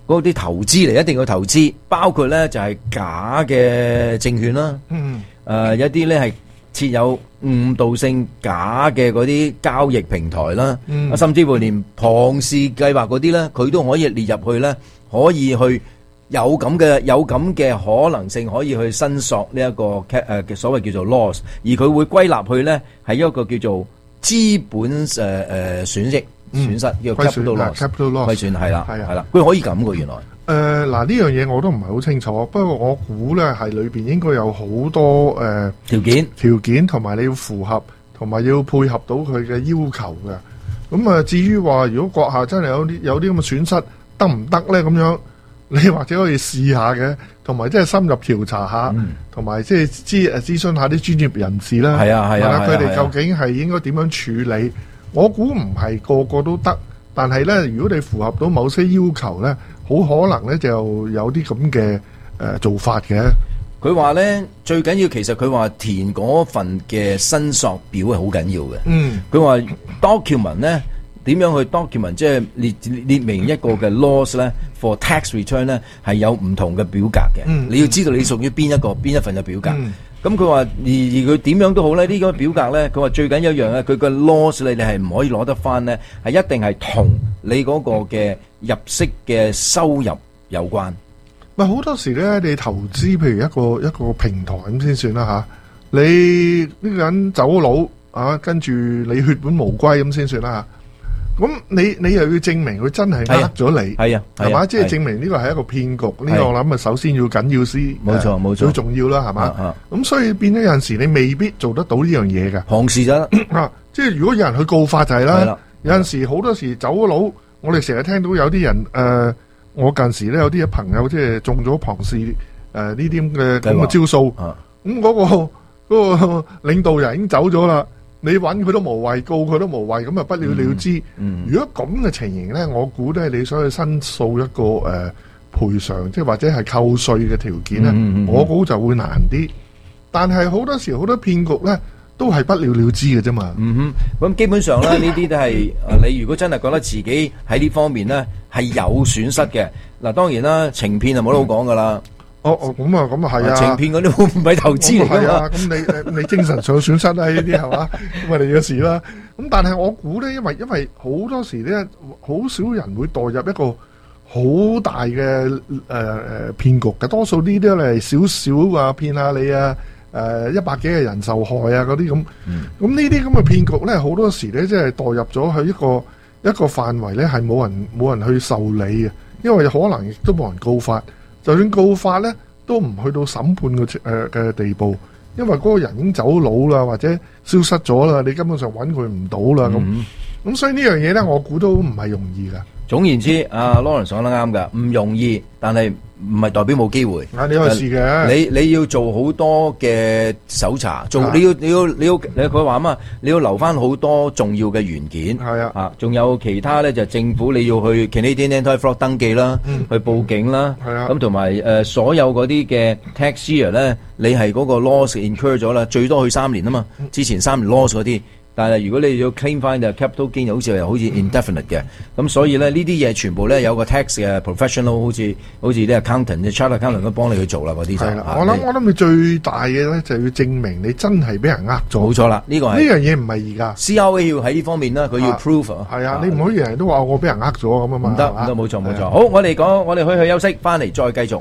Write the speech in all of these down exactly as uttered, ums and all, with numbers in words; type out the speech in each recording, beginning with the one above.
嗰啲投資嚟，一定要投資，包括咧就係假嘅證券啦， 嗯， 誒有啲咧係設有誤導性假嘅嗰啲交易平台啦， 嗯甚至乎連龐氏計劃嗰啲咧，佢都可以列入去咧，可以去有咁嘅有咁嘅可能性，可以去申索呢一個誒嘅所謂叫做 loss， 而佢會歸納去咧係一個叫做資本誒誒損益損失，叫 capital loss，capital loss 虧損係啦，係啦，佢可以咁嘅原來。 誒嗱呢樣嘢我都唔係好清楚，不過我估咧係裏邊應該有好多誒、呃、 條件條件，同埋你要符合，同埋要配合到佢嘅要求嘅。咁啊，至於話如果閣下真係有啲有啲咁嘅損失，得唔得咧？咁樣你或者可以試下嘅，同埋即係深入調查下，同埋即係諮誒諮詢下啲專業人士啦。 係啊係啊， 佢哋究竟係應該點樣處理？我估唔係個個都得，但係咧，如果你符合到某些要求咧，好可能咧就有啲咁嘅誒做法嘅。 佢話咧最緊要，其實佢話填嗰份嘅申索表係好緊要嘅。 嗯， 佢話 document 咧點樣去 document， 即係列列明一個嘅 loss 咧 for tax return 咧係有唔同嘅表格嘅。 嗯， 你要知道你屬於邊一個邊一份嘅表格。 嗯咁佢話而而佢點樣都好咧，呢、這個表格咧，佢話最緊要一樣咧，佢個 loss 你哋係唔可以攞得翻咧，係一定係同你嗰個嘅入息嘅收入有關。 咪好多時咧，你投資譬如一個一個平台咁先算啦吓，你呢個人走佬啊，跟住你血本無歸咁先算啦吓。咁你你又要證明佢真係呃咗你， 係啊， 係嘛？即係證明呢個係一個騙局。呢個我諗啊，首先要緊要先， 冇錯冇錯， 最重要啦，係嘛？咁所以變咗有陣時你未必做得到呢樣嘢嘅。 行事啫， 啊，即係如果有人去告發就係啦。有陣時好多時走咗佬，我哋成日聽到有啲人誒，我近時咧有啲朋友即係中咗龐氏誒呢啲咁嘅咁嘅招數，咁嗰個嗰個領導人已經走咗啦。你揾佢都無謂，告佢都無謂，咁啊不了了之。嗯嗯、如果咁嘅情形咧，我估咧你想去申訴一個誒、呃、賠償，即係或者係扣稅嘅條件咧，嗯嗯、我估就會難啲。但係好多時好多騙局咧，都係不了了之嘅啫嘛。 嗯哼，咁基本上咧，呢啲都係誒，你如果真係覺得自己喺呢方面咧係有損失嘅，嗱當然啦，情騙就冇得好講噶啦。 哦哦，咁啊，咁啊係啊， 情騙嗰啲唔係投資嚟噶嘛， 咁你你精神上損失啦呢啲係嘛，咁啊你嘅事啦。咁但係我估咧，因為因為好多時咧，好少人會墮入一個好大嘅誒誒騙局嘅，多數呢啲嚟少少啊騙下你啊，誒一百幾個人受害啊嗰啲咁。咁呢啲咁嘅騙局咧，好多時咧即係墮入咗去一個一個範圍咧，係冇人冇人去受理嘅，因為可能亦都冇人告發。就算告發咧，都唔去到審判嘅誒嘅地步，因為嗰個人已經走佬啦，或者消失咗啦，你根本上揾佢唔到啦咁。咁、嗯、所以呢樣嘢咧，我估都唔係容易噶。 總言之，阿 Lawrence 講得啱噶，唔容易，但係唔係代表冇機會。 啊，你可以試嘅。你你要做好多嘅搜查，做你要你要你要你佢話嘛，你要留翻好多重要嘅元件。 係啊， 啊，仲有其他咧就政府你要去 Canadian Anti-Fraud 登記啦，嗯、去報警啦。 係啊， 咁同埋誒所有嗰啲嘅 tax year 咧，你係嗰個 loss incur 咗啦，最多去三年啊嘛。之前三年 loss 嗰啲。但係如果你要 claim 翻就 capital gain 好似係好似 indefinite 嘅，咁、嗯、所以咧呢啲嘢全部咧有個 tax 嘅 professional， 好似好似啲 accountant、啲 chartered accountant 都幫你去做啦嗰啲就。係啦， 我諗我諗你最大嘅咧就要證明你真係俾人呃咗。 冇錯啦，呢、這個係呢樣嘢唔係而家 C R A 要喺呢方面啦，佢要 prove 啊。 係啊，你唔可以人人都話我俾人呃咗咁啊嘛。 唔得唔得，冇錯冇錯。好，我哋講，我哋去去休息，翻嚟再繼續。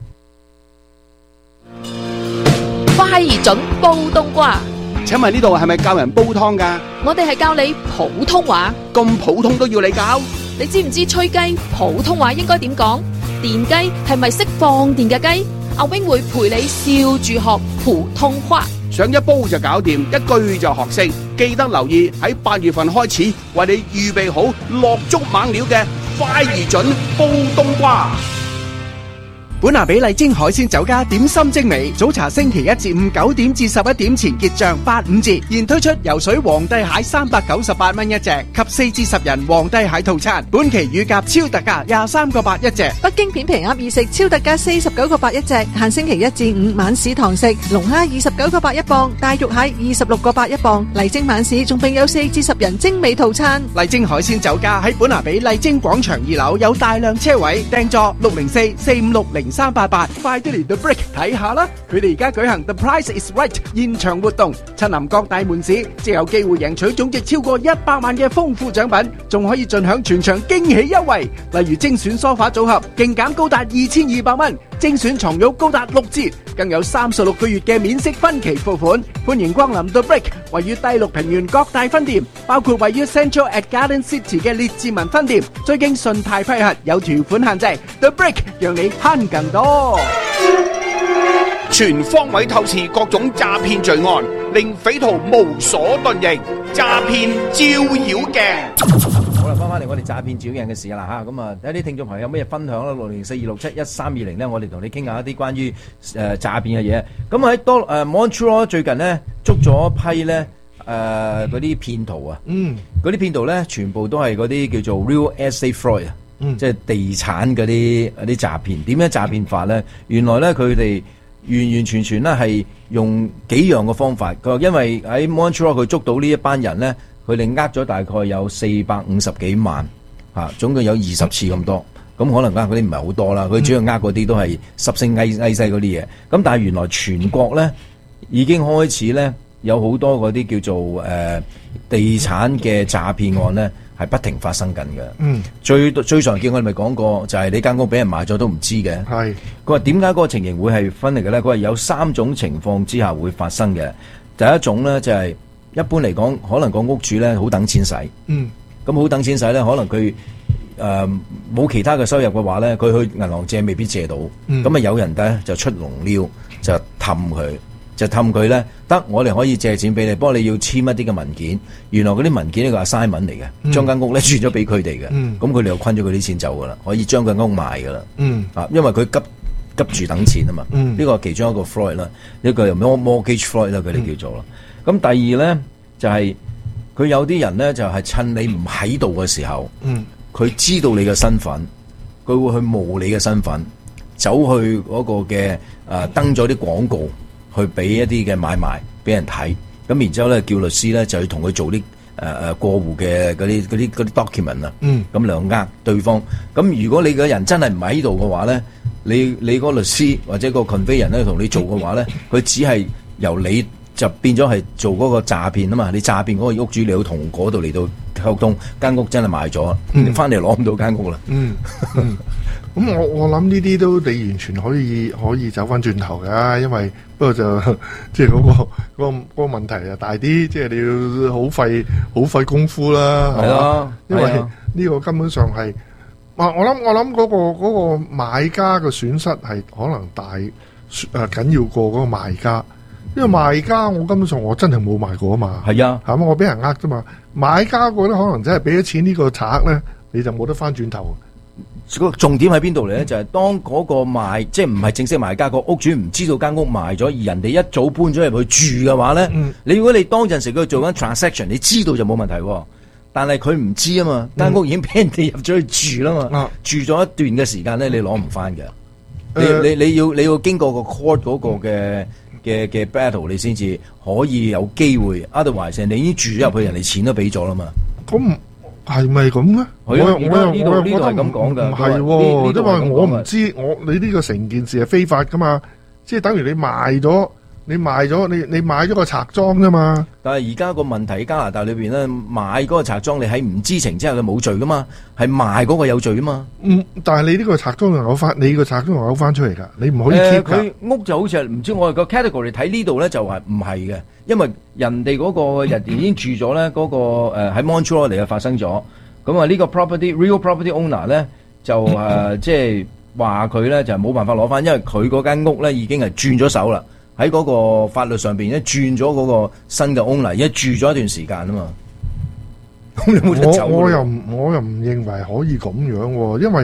快而準煲冬瓜。 請問呢度係咪教人煲湯㗎？ 我哋係教你普通話。 咁普通都要你教？ 你知唔知吹雞普通話應該點講？電雞係咪識放電嘅雞？阿 wing 會陪你笑住學普通話。 想一煲就搞掂，一句就學識。記得留意喺八月份開始，為你預備好，，落足猛料嘅快而準煲冬瓜。 本拿比麗晶海鮮酒家點心精美，早茶星期一至五九點至十一點前結賬八五折，現推出游水皇帝蟹三百九十八蚊一隻及四至十人皇帝蟹套餐，本期乳鴿超特價廿三個八一隻。 北京片皮鴨二食超特價四十九個八一隻，限星期一至五晚市堂食，龍蝦二十九個八一磅，大肉蟹二十六個八一磅，麗晶晚市仲並有四至十人精美套餐。 麗晶海鮮酒家喺本拿比麗晶廣場二樓有大量車位，訂座六零四四五六零三八八，快啲嚟 The Brick 睇下啦！佢哋而家舉行 The Price is Right 現場活動，親臨各大門市，即有機會贏取總值超過一百萬嘅豐富獎品，仲可以盡享全場驚喜優惠，例如精選梳化組合勁減高達二千二百蚊，精選床褥高達六折，更有三十六個月嘅免息分期付款。歡迎光臨 The Brick， 位於第六平原各大分店，包括位於 Central at Garden City 嘅列治文分店，最經信貸批核，有條款限制。The Brick 讓你慳更多。 全方位透視各種詐騙罪案，令匪徒無所遁形。詐騙照妖鏡。 好啦，翻返嚟我哋詐騙照妖鏡嘅事啦嚇，咁啊有啲聽眾朋友有咩分享啦？六零四二六七一三二零咧，我哋同你傾下一啲關於誒詐騙嘅嘢。咁喺多誒 Montreal 最近咧捉咗一批咧誒嗰啲騙徒啊， 嗯， 嗰啲騙徒咧全部都係嗰啲叫做 real estate fraud 啊， 嗯， 即係地產嗰啲嗰啲詐騙。點樣詐騙法咧？原來咧佢哋完完全全咧係用幾樣嘅方法。佢話因為喺 Montreal 佢捉到呢一班人咧，佢哋呃咗大概有四百五十幾萬嚇，總共有二十次咁多。咁可能呃嗰啲唔係好多啦，佢主要呃嗰啲都係濕星翳翳西嗰啲嘢。咁但係原來全國咧已經開始咧有好多嗰啲叫做誒、呃、地產嘅詐騙案咧係不停發生緊嘅。 嗯， 最最常見我哋咪講過，就係你間屋俾人賣咗都唔知嘅。 係佢話點解嗰個情形會係分嚟嘅咧？佢話有三種情況之下會發生嘅。第一種咧就係、是、一般嚟講，可能個屋主咧好等錢使。 嗯， 咁好等錢使咧，可能佢誒冇其他嘅收入嘅話咧，佢去銀行借未必借到。咁啊、 嗯、 有人咧就出籠撩，就氹佢，就氹佢咧得我哋可以借錢俾你，不過你要簽一啲嘅文件。原來嗰啲文件呢個 assignment 嚟嘅，將間、嗯、屋咧轉咗俾佢哋嘅。咁佢哋又坤咗佢啲錢走噶啦，可以將間屋賣噶啦。 嗯， 啊，因為佢急急住等錢啊嘛。呢、嗯、個係其中一個 fraud 啦，一個又 mortgage fraud 啦，佢哋叫做啦。咁、嗯、第二咧就係、是、佢有啲人咧就係、是、趁你唔喺度嘅時候，佢、嗯、知道你嘅身份，佢會去冒你嘅身份，走去嗰個嘅誒、呃、登咗啲廣告。去俾一啲嘅買賣俾人睇，咁然之後咧叫律師咧就要同佢做啲誒誒過戶嘅嗰啲嗰啲嗰啲 document 啊，咁兩呃對方。咁如果你個人真係唔喺度嘅話咧，你你嗰個律師或者個 convey 人咧同你做嘅話咧，佢只係由你就變咗係做嗰個詐騙啊嘛，你詐騙嗰個屋主你要同嗰度嚟到溝通，間屋真係賣咗，你翻嚟攞唔到間屋啦。嗯嗯咁我我諗呢啲都你完全可以可以走翻轉頭㗎，因為不過就即係嗰個嗰、嗰個嗰、嗰個問題就大啲，即係你要好費好費功夫啦，係咯，因為呢個根本上係啊，我諗我諗嗰、嗰個嗰、嗰個買家嘅損失係可能大誒緊要過嗰個賣家，因為賣家我根本上我真係冇賣過啊嘛，係啊，係嘛，我俾人呃啫嘛，買家覺得可能真係俾咗錢呢個賊咧，你就冇得翻轉頭。 個重點喺邊度嚟咧？就係、是、當嗰個賣，即係唔係正式賣家，個屋主唔知道間屋賣咗，而人哋一早搬咗入去住嘅話咧，嗯、你如果你當陣時佢做緊 transaction，你知道就冇問題。但係佢唔知啊嘛，間、嗯、屋已經俾人哋入咗去住啦嘛，啊、住咗一段嘅時間咧，你攞唔翻嘅。你你你要你要經過個 court 嗰個嘅嘅嘅 battle，你先至可以有機會。otherwise，你已經住咗入去，人哋錢都俾咗啦嘛。咁、嗯係咪咁咧？我又我又我又覺得咁講㗎， 唔係喎，因為我唔知我你呢個成件事係非法噶嘛，即係等於你賣咗，你賣咗你你買咗個賊贓啫嘛。 但係而家個問題喺加拿大裏邊咧，買嗰個賊贓你喺唔知情之下佢冇罪噶嘛，係賣嗰個有罪啊嘛。 嗯，但係你呢個賊贓又攞翻，你個賊贓又攞翻出嚟㗎，你唔可以 keep 㗎。 佢屋就好似係唔知我哋個 category 睇呢度咧就話唔係嘅。因為人哋嗰個人已經住咗咧，嗰、那個誒喺 Montreal 嚟嘅發生咗，咁啊呢個 property real property owner 咧就誒即係話佢咧就冇辦法攞翻，因為佢嗰間屋咧已經係轉咗手啦，喺嗰個法律上邊咧轉咗嗰個新嘅 owner，而家住咗一段時間啊嘛，咁你冇得走。 我我又我又唔認為可以咁樣喎，因為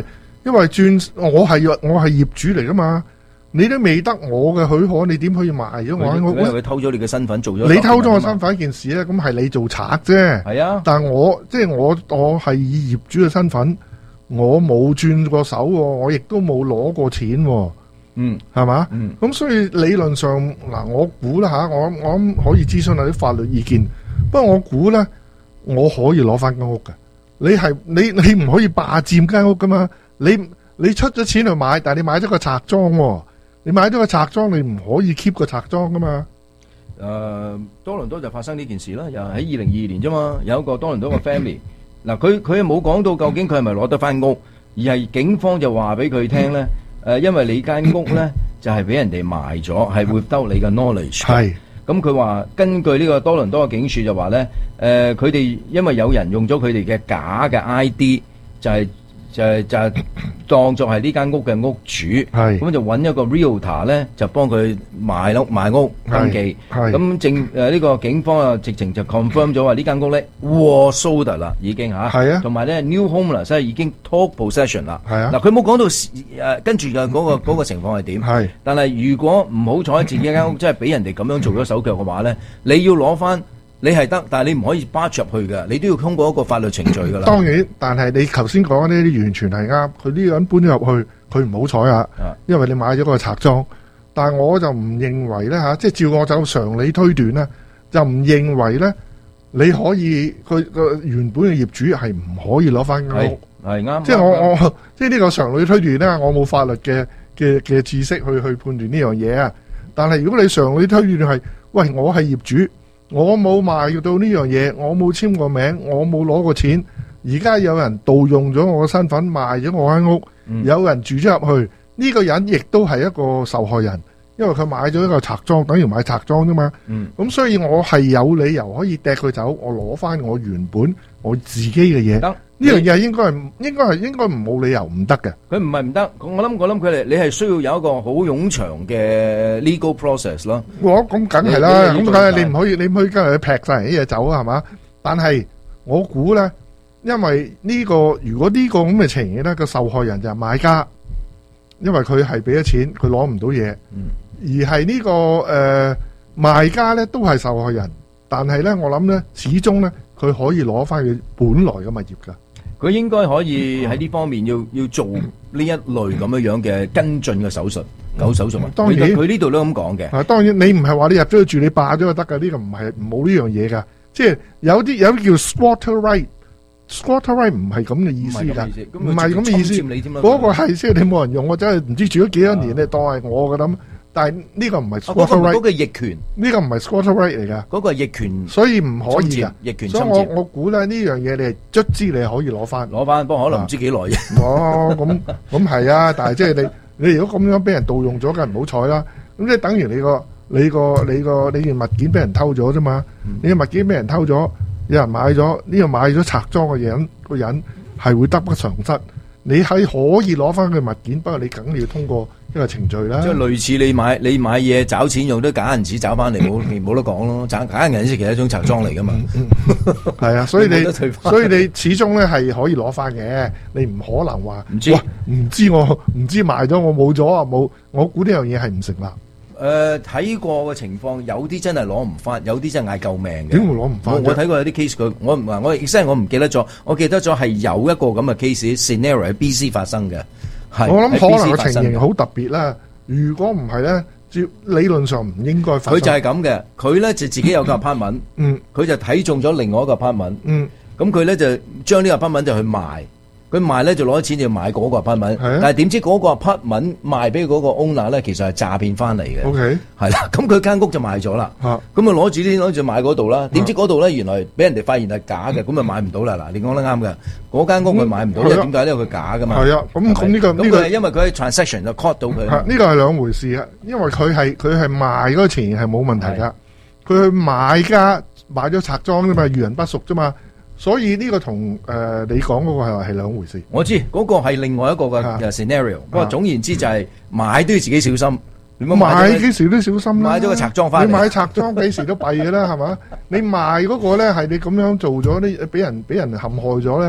因為轉我係我係業主嚟噶嘛，你都未得我嘅許可，你點可以賣咗我間屋因為咧？ 佢偷咗你嘅身份做咗， 你偷咗我身份一件事咧，咁係你做賊啫。 係啊， 但係我即係我我係以業主嘅身份，我冇轉過手喎，我亦都冇攞過錢喎。 嗯， 係嘛？ 嗯， 咁所以理論上嗱，我估啦吓，我我諗可以諮詢下啲法律意見。不過我估咧，我可以攞翻間屋嘅。你係你你唔可以霸佔間屋噶嘛？你你出咗錢去買，但係你買咗個賊莊喎。你買咗個賊莊，你唔可以 keep 個賊莊噶嘛？ 誒、呃，多倫多就發生呢件事啦，又喺二零二二年啫嘛，有一個多倫多嘅 family，嗱佢佢冇講到究竟佢係咪攞得翻屋，而係警方就話俾佢聽咧，誒、呃，因為你間屋咧就係、是、俾人哋賣咗，係 without 你嘅 knowledge。係。咁佢話根據呢個多倫多嘅警署就話咧，誒佢哋因為有人用咗佢哋嘅假嘅 I D， 就係、是、就係、是、就係、是、當作係呢間屋嘅屋主，咁就揾一個 realtor 咧就幫佢賣屋賣屋登記。咁正誒呢、呃這個警方啊直情就 confirm 咗話呢間屋咧 was sold 啦已經嚇，同埋咧 new homeowner 即係已經 took possession 啦。嗱佢冇講到誒、呃、跟住嘅嗰個嗰、那個情況係點？但係如果唔好彩自己間屋真係俾人哋咁樣做咗手腳嘅話咧，你要攞翻。你係得，但係你唔可以巴入去嘅，你都要通過一個法律程序㗎啦。當然，但係你頭先講呢啲完全係啱。佢呢個人搬咗入去，佢唔好彩啊，因為你買咗個賊莊。但係我就唔認為咧嚇，即係照我就常理推斷咧，就唔認為咧你可以佢個原本嘅業主係唔可以攞翻間屋。係啱。即係我我即係呢個常理推斷咧，我冇法律嘅嘅嘅知識去去判斷呢樣嘢啊。但係如果你常理推斷係，喂我係業主。我冇賣到呢樣嘢，我冇簽過名，我冇攞過錢。而家有人盜用咗我嘅身份賣咗我間屋，嗯、有人住咗入去，呢、這個人亦都係一個受害人，因為佢買咗一個賊莊，等於買賊莊啫嘛。咁、嗯、所以我係有理由可以掟佢走，我攞翻我原本我自己嘅嘢。呢樣嘢應該係應該係應該唔冇理由唔得嘅。佢唔係唔得，我諗我諗佢哋你係需要有一個好冗長嘅 legal process 咯。我咁梗係啦，咁梗係你唔可以你唔可以跟住劈晒人啲嘢走啊，係嘛？但係我估咧，因為呢個如果呢個咁嘅情形咧，個受害人就係買家，因為佢係俾咗錢，佢攞唔到嘢，而係呢個誒賣家咧都係受害人，但係咧我諗咧始終咧佢可以攞翻佢本來嘅物業㗎。佢應該可以喺呢方面要要做呢一類咁樣樣嘅跟進嘅手術，狗手術啊！當然佢呢度都咁講嘅。啊，當然你唔係話你入咗去住，你霸咗就得㗎，呢個唔係冇呢樣嘢㗎。即係有啲有啲叫 squatter right，squatter right 唔係咁嘅意思㗎，唔係咁嘅意思。嗰個係即係你冇人用，我真係唔知住咗幾多年，你當係我㗎咁。但係呢個唔係 squatter right，嗰個逆權，呢個唔係 squatter right 嚟㗎，嗰個係逆權，所以唔可以㗎。逆權侵佔，所以我我估咧呢樣嘢你係卒之你可以攞翻，攞翻，不過可能唔知幾耐啫。哦，咁咁係啊，但係即係你你如果咁樣俾人盜用咗，梗係唔好彩啦。咁即係等於你個你個你個你件物件俾人偷咗啫嘛。你嘅物件俾人偷咗，有人買咗，呢個買咗賊贓嘅人個人係會得不償失。你係可以攞翻佢物件，不過你梗要通過一個程序啦。即係類似你買你買嘢找錢用啲假銀紙找翻嚟，冇冇得講咯。假假銀紙其實係一種賊贓嚟噶嘛。係啊，所以你，你所以你始終咧係可以攞翻嘅。你唔可能話唔知唔知我唔知賣咗我冇咗啊冇。我估呢樣嘢係唔成立。誒、呃，睇過嘅情況，有啲真係攞唔翻，有啲真係嗌救命嘅。點會攞唔翻？我睇過有啲 case，佢我唔話我，即係我唔記得咗。我記得咗係有一個咁嘅 case scenario 喺 B C 發生嘅。係我諗可能個情形好特別啦。如果唔係咧，照理論上唔應該發生。佢就係咁嘅，佢咧就自己有個 apartment，嗯，佢就睇中咗另外一個 apartment，嗯，咁佢咧就將呢個 apartment就去賣。佢賣咧就攞咗錢就買嗰個 apartment，但係點知嗰個 apartment賣俾嗰個 owner 咧，其實係詐騙翻嚟嘅。OK，係啦，咁佢間屋就賣咗啦。咁啊攞住啲攞住買嗰度啦，點知嗰度咧原來俾人哋發現係假嘅，咁啊買唔到啦。嗱，你講得啱嘅，嗰間屋佢買唔到，因為點解咧？因為佢假噶嘛。係啊，咁咁呢個呢個係因為佢喺 transaction 就 caught 到佢。呢個係兩回事啊，因為佢係佢係賣嗰個錢係冇問題噶，佢去買家買咗賊贓啫嘛，遇人不淑啫嘛。所以呢個同誒、呃、你講嗰個係係兩回事。我知嗰、那個係另外一個嘅 scenario。不過總言之就係買都要自己小心。買幾時都小心啦。買咗個賊贓翻嚟，你買賊贓幾時都弊嘅啦，係嘛？你賣嗰個咧係你咁樣做咗，呢俾人俾人陷害咗咧，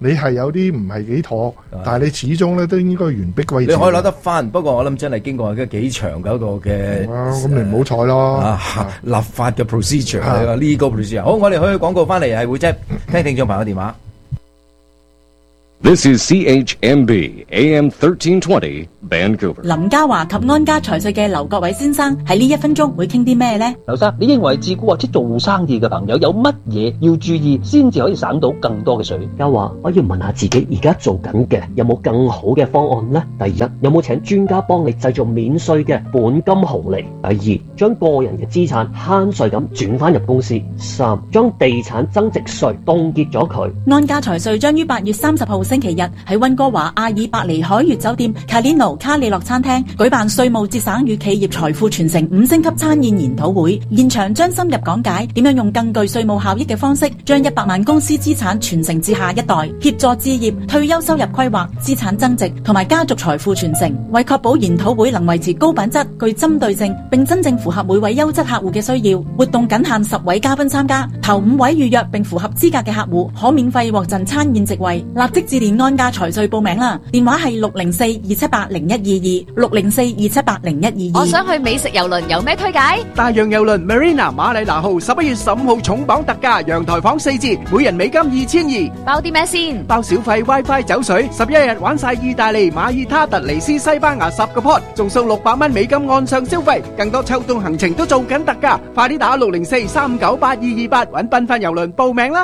你係有啲唔係幾妥，但係你始終咧都應該原璧位置。 你可以攞得翻，不過我諗真係經過一個幾長嘅一個嘅， 咁你唔好彩咯。 啊，立法嘅 procedure，legal procedure。好，我哋去廣告翻嚟係會啫，聽聽眾朋友電話。 This is C H M B A M thirteen twenty Vancouver。 林家華及安家財稅嘅劉國偉先生喺呢一分鐘會傾啲咩呢？ 劉生，你認為自僱或者做生意嘅朋友有乜嘢要注意，先至可以省到更多嘅稅？ 家華，我要問下自己而家做緊嘅有冇更好嘅方案呢？第一，有冇請專家幫你製造免稅嘅本金紅利？第二，將個人嘅資產慳稅咁轉翻入公司？三，將地產增值稅凍結咗佢。 安家財稅將於八月三十號星期日喺溫哥華阿爾伯尼海悅酒店卡列諾卡里諾餐廳舉辦稅務節省與企業財富傳承五星級餐宴研討會，現場將深入講解點樣用更具稅務效益嘅方式，將一百萬公司資產傳承至下一代，協助置業、退休收入規劃、資產增值同埋家族財富傳承。為確保研討會能維持高品質、具針對性，並真正符合每位優質客戶嘅需要，活動僅限十位嘉賓參加，頭五位預約並符合資格嘅客戶可免費獲贈餐宴席位。立即致電安家財稅報名啦，電話係六零四二七八零一二二六零四二七八零一二二。 我想去美食郵輪，有咩推介？ 大洋郵輪 Marina 馬里拿號十一月十五號重磅特價，陽台房四折，每人美金二千二。 包啲咩先？ 包小費 WiFi 酒水，十一日玩晒意大利、馬爾他、特尼斯、西班牙十個 port， 仲送六百蚊美金按上消費，更多秋冬行程都做緊特價，快啲打六零四三九八二二八搵繽紛郵輪報名啦！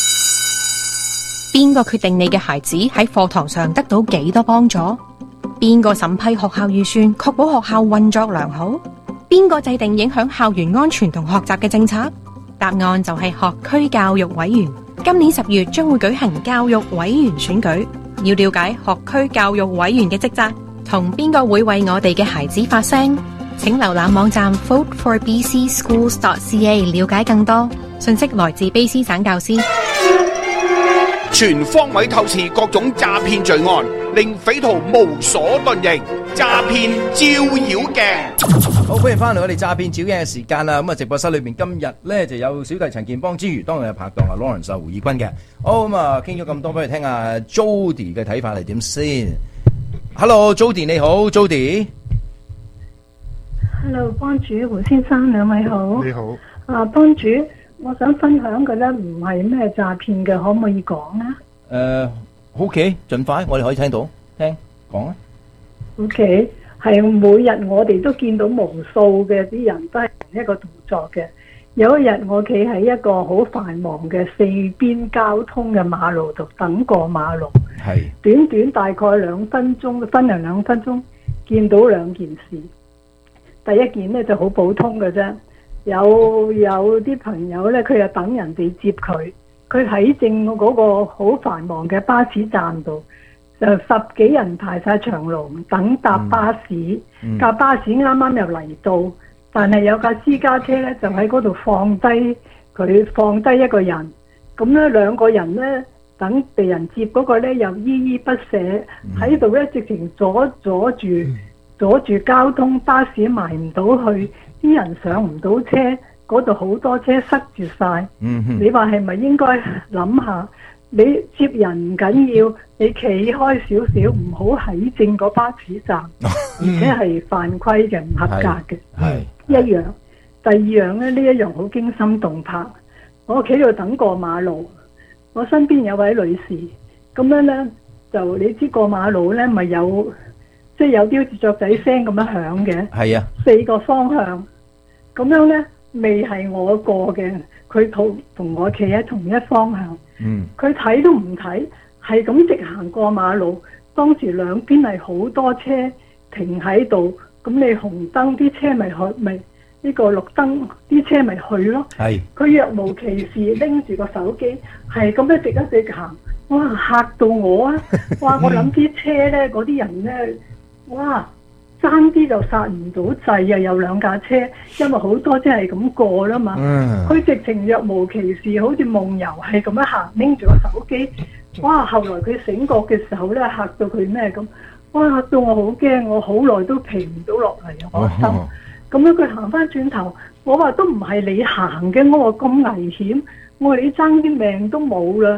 邊個決定你嘅孩子喺課堂上得到幾多幫助？邊個審批學校預算，確保學校運作良好？邊個制定影響校園安全同學習嘅政策？答案就係學區教育委員。今年十月將會舉行教育委員選舉，要了解學區教育委員嘅職責，同邊個會為我哋嘅孩子發聲？請瀏覽網站 vote for b c schools dot c a 了解更多。信息來自卑詩省教師。 全方位透視各種詐騙罪案，令匪徒無所遁形。詐騙照妖鏡， 好，歡迎翻嚟我哋詐騙照鏡嘅時間啦。咁啊，直播室裏邊今日咧就有小弟陳健邦之餘，當日嘅拍檔啊 Lawrence 胡以君嘅。好，咁啊，傾咗咁多，不如聽下 Jody 嘅睇法係點先。Hello，Jody 你好 ，Jody。 Hello， 幫主胡先生兩位好。 你好。 啊，幫主。我想分享嘅咧唔係咩詐騙嘅，可唔可以講啊？ 誒，OK，盡快，我哋可以聽到，聽講啊。 OK，係每日我哋都見到無數嘅啲人都係同一個動作嘅。有一日我企喺一個好繁忙嘅四邊交通嘅馬路度等過馬路， 係短短大概兩分鐘，分零兩分鐘，見到兩件事。第一件咧就好普通嘅啫。有有啲朋友咧，佢又等人哋接佢，佢喺正嗰個好繁忙嘅巴士站度，就十幾人排晒長龍等搭巴士，架、嗯、巴士啱啱又嚟到，但係有架私家車咧就喺嗰度放低佢，放低一個人，咁咧兩個人咧等被人接嗰個咧又依依不捨，喺度咧直情阻阻住阻住交通，巴士埋唔到去。啲人上唔到車，嗰度好多車塞住晒。嗯、你話係咪應該諗下？你接人唔緊要，你企開少少，唔好喺正個巴士站，而且係犯規嘅，唔合格嘅。係一樣。第二樣咧，呢一樣好驚心動魄。我企度等過馬路，我身邊有位女士，咁樣咧就你知過馬路咧咪有，即係有啲好似雀仔聲咁樣響嘅。係啊，四個方向。咁樣咧，未係我過嘅，佢同同我企喺同一方向。嗯，佢睇都唔睇，係咁直行過馬路。當時兩邊係好多車停喺度，咁你紅燈啲車咪去，咪呢個綠燈啲車咪去咯。係，佢若無其事拎住個手機，係咁一直一直行，哇嚇到我啊！哇，我諗啲車咧，嗰啲人咧，哇！爭啲就剎唔到掣啊！有兩架車，因為好多車係咁過啦嘛。佢、嗯、直情若無其事，好似夢遊係咁樣行，拎住個手機。哇！後來佢醒覺嘅時候咧，嚇到佢咩咁？哇！嚇到我好驚，我好耐都平唔到落嚟啊！我心。咁、哦、樣佢行翻轉頭，我話都唔係你行嘅，我話咁危險，我話你爭啲命都冇啦。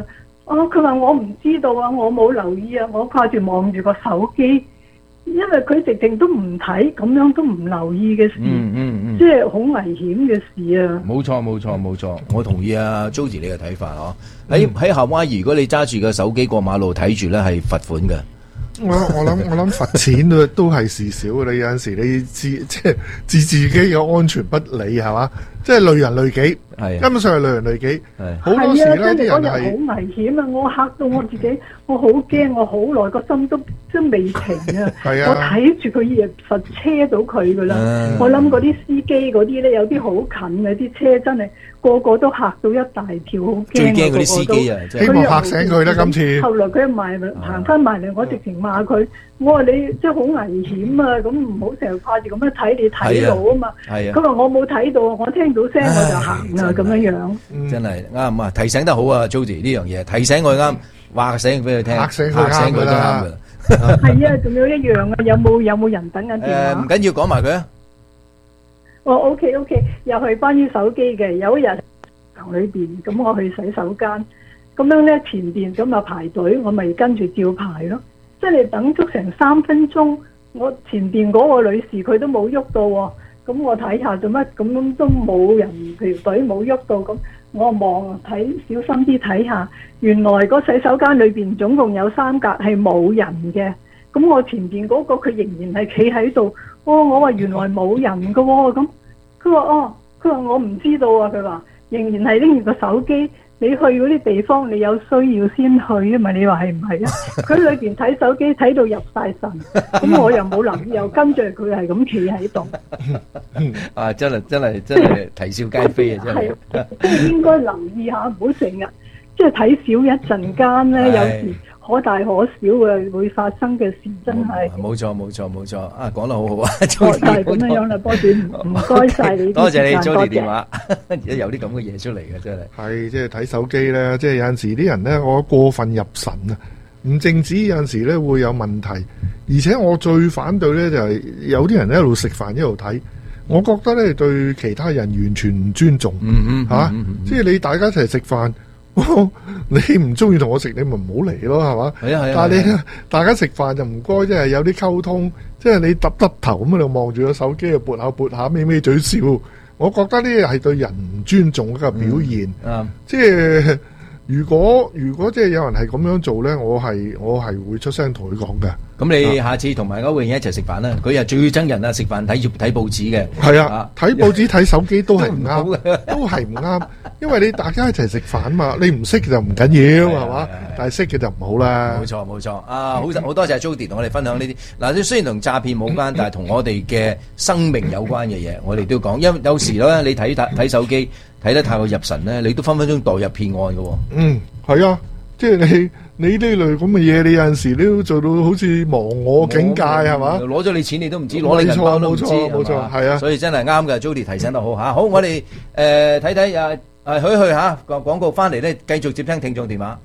哦，佢話我唔知道啊，我冇留意啊，我掛住望住個手機，因為佢直情都唔睇，咁樣都唔留意嘅事， 嗯嗯嗯即係好危險嘅事啊！ 冇錯冇錯冇錯，我同意啊 Jody 你嘅睇法嗬。喺喺夏威夷，如果你揸住個手機過馬路睇住咧，係罰款嘅。 我我諗我諗罰錢都都係事少嘅，你有陣時你自即係自自己嘅安全不理係嘛，即係累人累己， 係根本上係累人累己。 係好多時咧，啲人係啊，真係嗰日係好危險啊！我嚇到我自己，我好驚，我好耐個心都都未停啊！ 係啊我睇住佢以為實車到佢噶啦， 嗯我諗嗰啲司機嗰啲咧有啲好近嘅，啲車真係個個都嚇到一大跳，好驚啊！ 最驚嗰啲司機啊，真係希望嚇醒佢啦今次後來佢埋行翻埋嚟，我直情罵佢，我話你真係好危險啊！咁唔好成日掛住咁樣睇，你睇到啊嘛。 係啊佢話我冇睇到，我聽到聲我就行啦咁樣樣。 真係啱啊！提醒得好啊 ，Jody 呢樣嘢提醒佢啱，話醒俾佢聽， 嚇醒佢嚇醒佢都啱啱㗎啦噶啦。 係啊，仲有一樣啊，有冇有冇人等緊電誒唔話？ 緊要，講埋佢啊。 哦，OK OK，又係關於手機嘅。有一日堂裏邊，咁我去洗手間，咁樣咧前邊咁啊排隊，我咪跟住照排咯。即係你等足成三分鐘，我前邊嗰個女士佢都冇喐到喎。咁我睇下做乜，咁樣都冇人條隊冇喐到，咁我望睇小心啲睇下，原來個洗手間裏邊總共有三格係冇人嘅，咁我前邊嗰個佢仍然係企喺度，哦，我話原來冇人㗎喎，咁佢話哦，佢話我唔知道啊，佢話仍然係拎住個手機。你去嗰啲地方，你有需要先去啊嘛？你話係唔係啊？佢裏邊睇手機睇到入晒神，咁我又冇留意，又跟住佢係咁企喺度。 啊，真係真係真係啼笑皆非啊！真係。 係應該留意下，唔好成日即係睇少一陣間咧，有時可大可小嘅會發生嘅事，真係。 冇錯冇錯冇錯，啊講得好好啊！ 哦，就係咁樣樣啦，波主，唔該晒你。 多謝你 Jody 電話。 話，而家有啲咁嘅嘢出嚟嘅真係。 係即係睇手機咧，即係有陣時啲人咧，我過分入神啊，唔淨止有陣時咧會有問題，而且我最反對咧就係有啲人一路食飯一路睇，我覺得咧對其他人完全唔尊重， 嗯嗯嚇，即係你大家一齊食飯。你唔中意同我食，你咪唔好嚟咯，係嘛？ 係啊係啊。 但係你大家食飯就唔該，即係有啲溝通，即係你耷耷頭咁喺度望住個手機，撥下撥下，咪咪嘴笑。我覺得呢係對人唔尊重一個表現。 嗯， 即係如果如果即係有人係咁樣做咧，我係我係會出聲同佢講嘅。 咁你下次同埋歐永一齊食飯啦，佢又最憎人啊！食飯睇睇報紙嘅。 係啊，睇報紙睇手機都係唔啱，都係唔啱。因為你大家一齊食飯嘛，你唔識就唔緊要係嘛，但係識嘅就唔好啦。 冇錯冇錯，啊好好多謝 Jody 同我哋分享呢啲。嗱，雖然同詐騙冇關，但係同我哋嘅生命有關嘅嘢，我哋都講。因為有時咧，你睇睇手機睇得太過入神咧，你都分分鐘墮入騙案嘅。 嗯，係啊，即係你。你呢類咁嘅嘢，你有陣時都做到好似忘我境界係嘛？ 攞咗你錢你都唔知，攞你銀包都唔知， 冇錯，係啊。 所以真係啱嘅 ，Jody 提醒得好嚇。好，我哋誒睇睇啊啊許去嚇個廣告翻嚟咧，繼續接聽聽眾電話。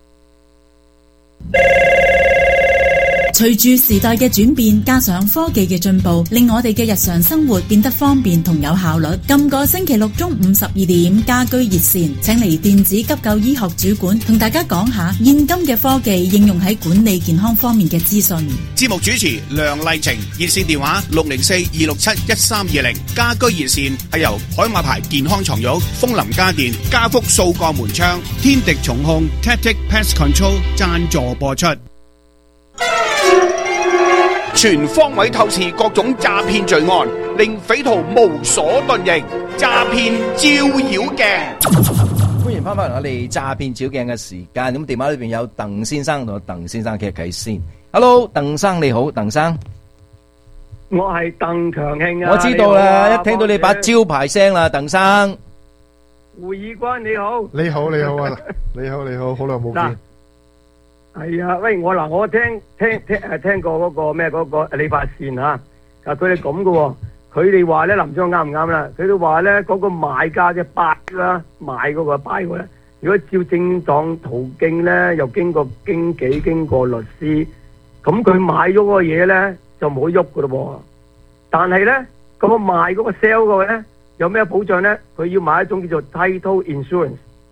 隨住時代嘅轉變，加上科技嘅進步，令我哋嘅日常生活變得方便同有效率。今個星期六中午十二點，家居熱線請嚟電子急救醫學主管同大家講下現今嘅科技應用喺管理健康方面嘅資訊。 節目主持梁麗晴，熱線電話六零四二六七一三二零。家居熱線係由海馬牌健康床褥、風林家電、家福數個門窗、天敵重控、Tactic Pest Control 贊助播出。全方位透視各種詐騙罪案，令匪徒無所遁形。詐騙照妖鏡， 歡迎翻返嚟我哋詐騙照鏡嘅時間。咁電話裏邊有鄧先生同鄧先生傾偈先。Hello，鄧生你好，鄧生。 我係鄧強慶啊！ 我知道啦，一聽到你把招牌聲啦，鄧生。 胡以軍你好， 你好你好啊，你好你好，好耐冇見。 係啊，喂，我嗱，我聽聽聽誒聽過嗰個咩嗰個理髮線嚇，啊佢哋咁嘅喎，佢哋話咧，林總啱唔啱啦？佢哋話咧嗰個買家嘅拜啦，買嗰個拜嘅咧，如果照正當途徑咧，又經過經紀經過律師，咁佢買咗嗰個嘢咧就冇喐嘅咯喎。但係咧嗰個賣嗰個 sell 嗰個咧有咩保障咧？佢要買一種叫做 title insurance。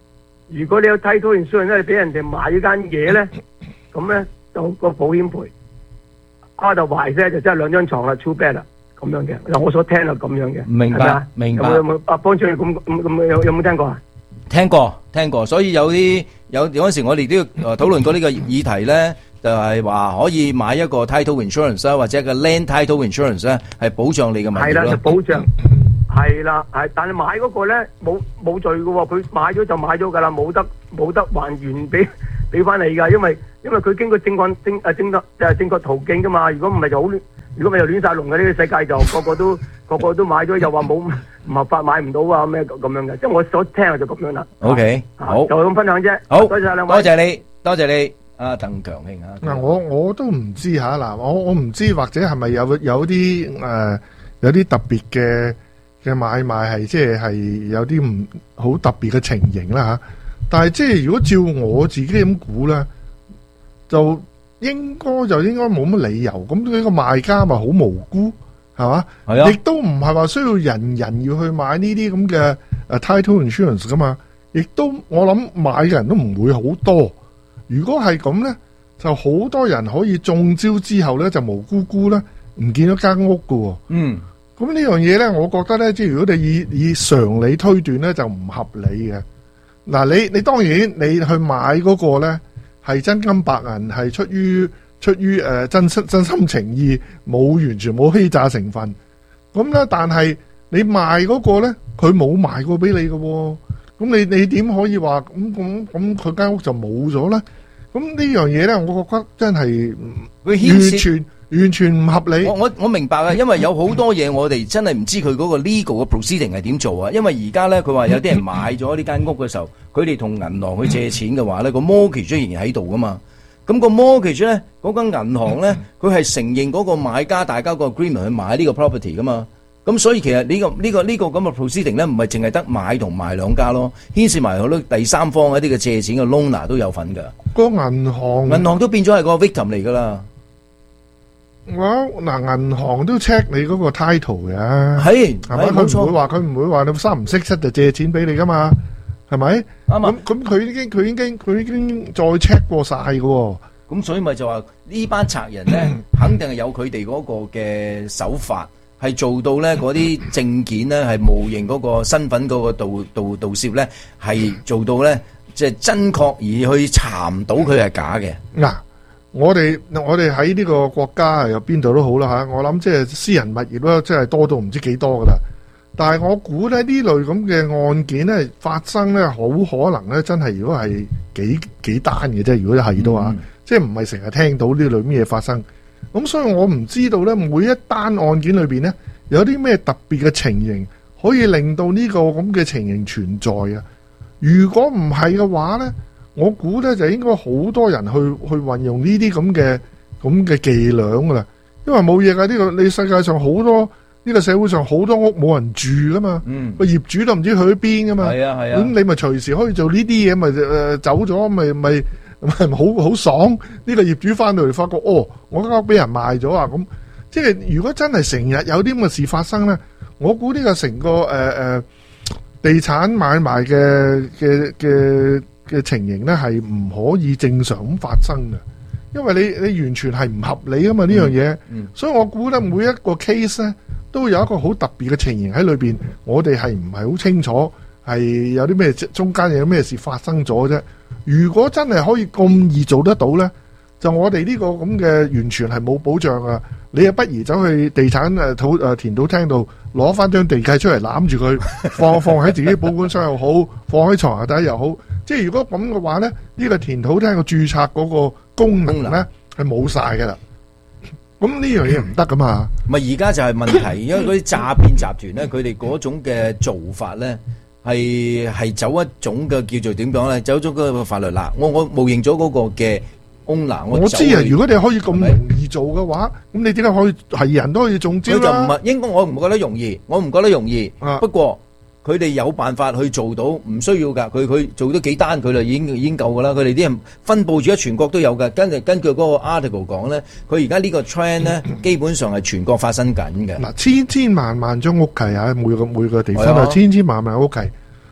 如果你有 title insurance 咧，你俾人哋買呢間嘢咧，咁咧就個保險賠。啊就壞啫，就真係兩張床啦 ，too bad 啦，咁樣嘅。嗱，我所聽係咁樣嘅。 明白係咪啊明白有冇有冇啊？幫助你咁咁咁有有冇聽過啊？ 聽過聽過，所以有啲有有陣時我哋都要誒討論過呢個議題咧，就係話可以買一個 title insurance 啦，或者一個 land title insurance 咧，係保障你嘅物業係啦，就咯。 保障。係啦，係，但係買嗰個咧冇冇罪嘅喎，佢買咗就買咗㗎啦，冇得冇得還原俾俾翻你㗎，因為因為佢經過正確正誒正確誒正確途徑㗎嘛，如果唔係就好亂，如果咪就亂晒龍嘅呢個世界就個個都個個都買咗，又話冇唔合法買唔到啊咩咁樣嘅，即係我所聽就咁樣啦。 OK，好， 就咁分享啫。 好， 多謝晒兩位， 多謝你，多謝你，阿鄧強興啊。 嗱，我我都唔知嚇，嗱，我我唔知或者係咪有有啲誒有啲特別嘅嘅買賣係即係係有啲唔好特別嘅情形啦嚇。但係即係如果照我自己咁估咧，就應該就應該冇乜理由。咁呢個賣家咪好無辜係嘛？ 係啊， 亦都唔係話需要人人要去買呢啲咁嘅誒 title insurance 噶嘛。亦都我諗買嘅人都唔會好多。如果係咁咧，就好多人可以中招之後咧，就無辜辜咧唔見咗間屋噶喎。 嗯。 咁呢樣嘢咧，我覺得咧，即係如果你以以常理推斷咧，就唔合理嘅。嗱，你你當然你去買嗰個咧係真金白銀，係出於出於誒、呃、真心真心情意，冇完全冇欺詐成分。咁咧，但係你賣嗰個咧，佢冇賣過俾你嘅喎。咁你你點可以話咁咁咁佢間屋就冇咗咧？咁呢樣嘢咧，我覺得真係會牽涉完全。完全唔合理。 我我我明白啊，因為有好多嘢我哋真係唔知佢嗰個 legal 嘅 proceeding 係點做啊。因為而家咧，佢話有啲人買咗呢間屋嘅時候，佢哋同銀行去借錢嘅話咧，個 mortgage 仍然喺度噶嘛。咁個 mortgage 咧，嗰間銀行咧，佢係承認嗰個買家大家個 agreement 去買呢個 property 噶嘛。咁所以其實呢個呢個呢個咁嘅 proceeding 咧，唔係淨係得買同賣兩家咯，牽涉埋好多第三方一啲嘅借錢嘅 loaner 都有份㗎。 個銀行銀行都變咗係個 victim 嚟㗎啦。 我嗱，銀行都 check 你嗰個 title 嘅， 係係咪？佢唔會話佢唔會話你三唔識七就借錢俾你噶嘛，係咪？ 啱啊！ 咁咁佢已經佢已經佢已經再 check 過晒嘅喎。 咁所以咪就話呢班賊人咧，肯定係有佢哋嗰個嘅手法，係做到咧嗰啲證件咧係模擬嗰個身份嗰個盜盜盜竊咧，係做到咧即係真確而去查唔到佢係假嘅。 嗱。我哋我哋喺呢個國家有邊度都好啦嚇，我諗即係私人物業咧，即係多到唔知幾多噶啦。但係我估咧呢類咁嘅案件咧發生咧，好可能咧真係如果係幾幾單嘅啫。如果係都話，嗯、即係唔係成日聽到呢類咩嘢發生。咁所以我唔知道咧，每一單案件裏邊咧有啲咩特別嘅情形可以令到呢個咁嘅情形存在啊。如果唔係嘅話咧，我估咧就應該好多人去去運用呢啲咁嘅咁嘅伎倆噶啦，因為冇嘢噶，呢個你世界上好多呢個社會上好多屋冇人住噶嘛， 嗯， 個業主都唔知去邊噶嘛， 係啊係啊， 咁你咪隨時可以做呢啲嘢，咪誒走咗咪咪咪好好爽，呢個業主翻到嚟發覺哦，我間屋俾人賣咗啊，咁即係如果真係成日有啲咁嘅事發生咧，我估呢個成個誒誒地產買賣嘅嘅嘅。嘅情形咧係唔可以正常咁發生嘅，因為你你完全係唔合理噶嘛呢樣嘢，所以我估咧每一個 case 咧都有一個好特別嘅情形喺裏邊，我哋係唔係好清楚係有啲咩中間有咩事發生咗啫。如果真係可以咁易做得到咧，就我哋呢個咁嘅完全係冇保障啊！你又不如走去地產誒土誒田土廳度攞翻張地契出嚟攬住佢，放放喺自己保管箱又好，放喺床下底又好。即係如果咁嘅話咧，呢、呢個田土廳嘅註冊嗰個功能咧係冇晒噶啦。咁呢樣嘢唔得噶嘛？ 咪而家就係問題，因為嗰啲詐騙集團咧，佢哋嗰種嘅做法咧係係走一種嘅叫做點講咧，走咗嗰個法律啦。我我冒認咗嗰個嘅 owner，我我知啊。如果你可以咁容易做嘅話，咁你點解可以係人都可以中招啦？ 佢就唔係應該，我唔覺得容易，我唔覺得容易。啊、不過。佢哋有辦法去做到，唔需要噶。佢佢做咗幾單，佢就已經已經夠噶啦。佢哋啲人分佈住喺全國都有嘅。跟住根據嗰個 article 講咧，佢而家呢個 trend 咧，基本上係全國發生緊嘅。 嗱，千千萬萬張屋契啊，每個每個地方都、啊、千千萬萬屋契。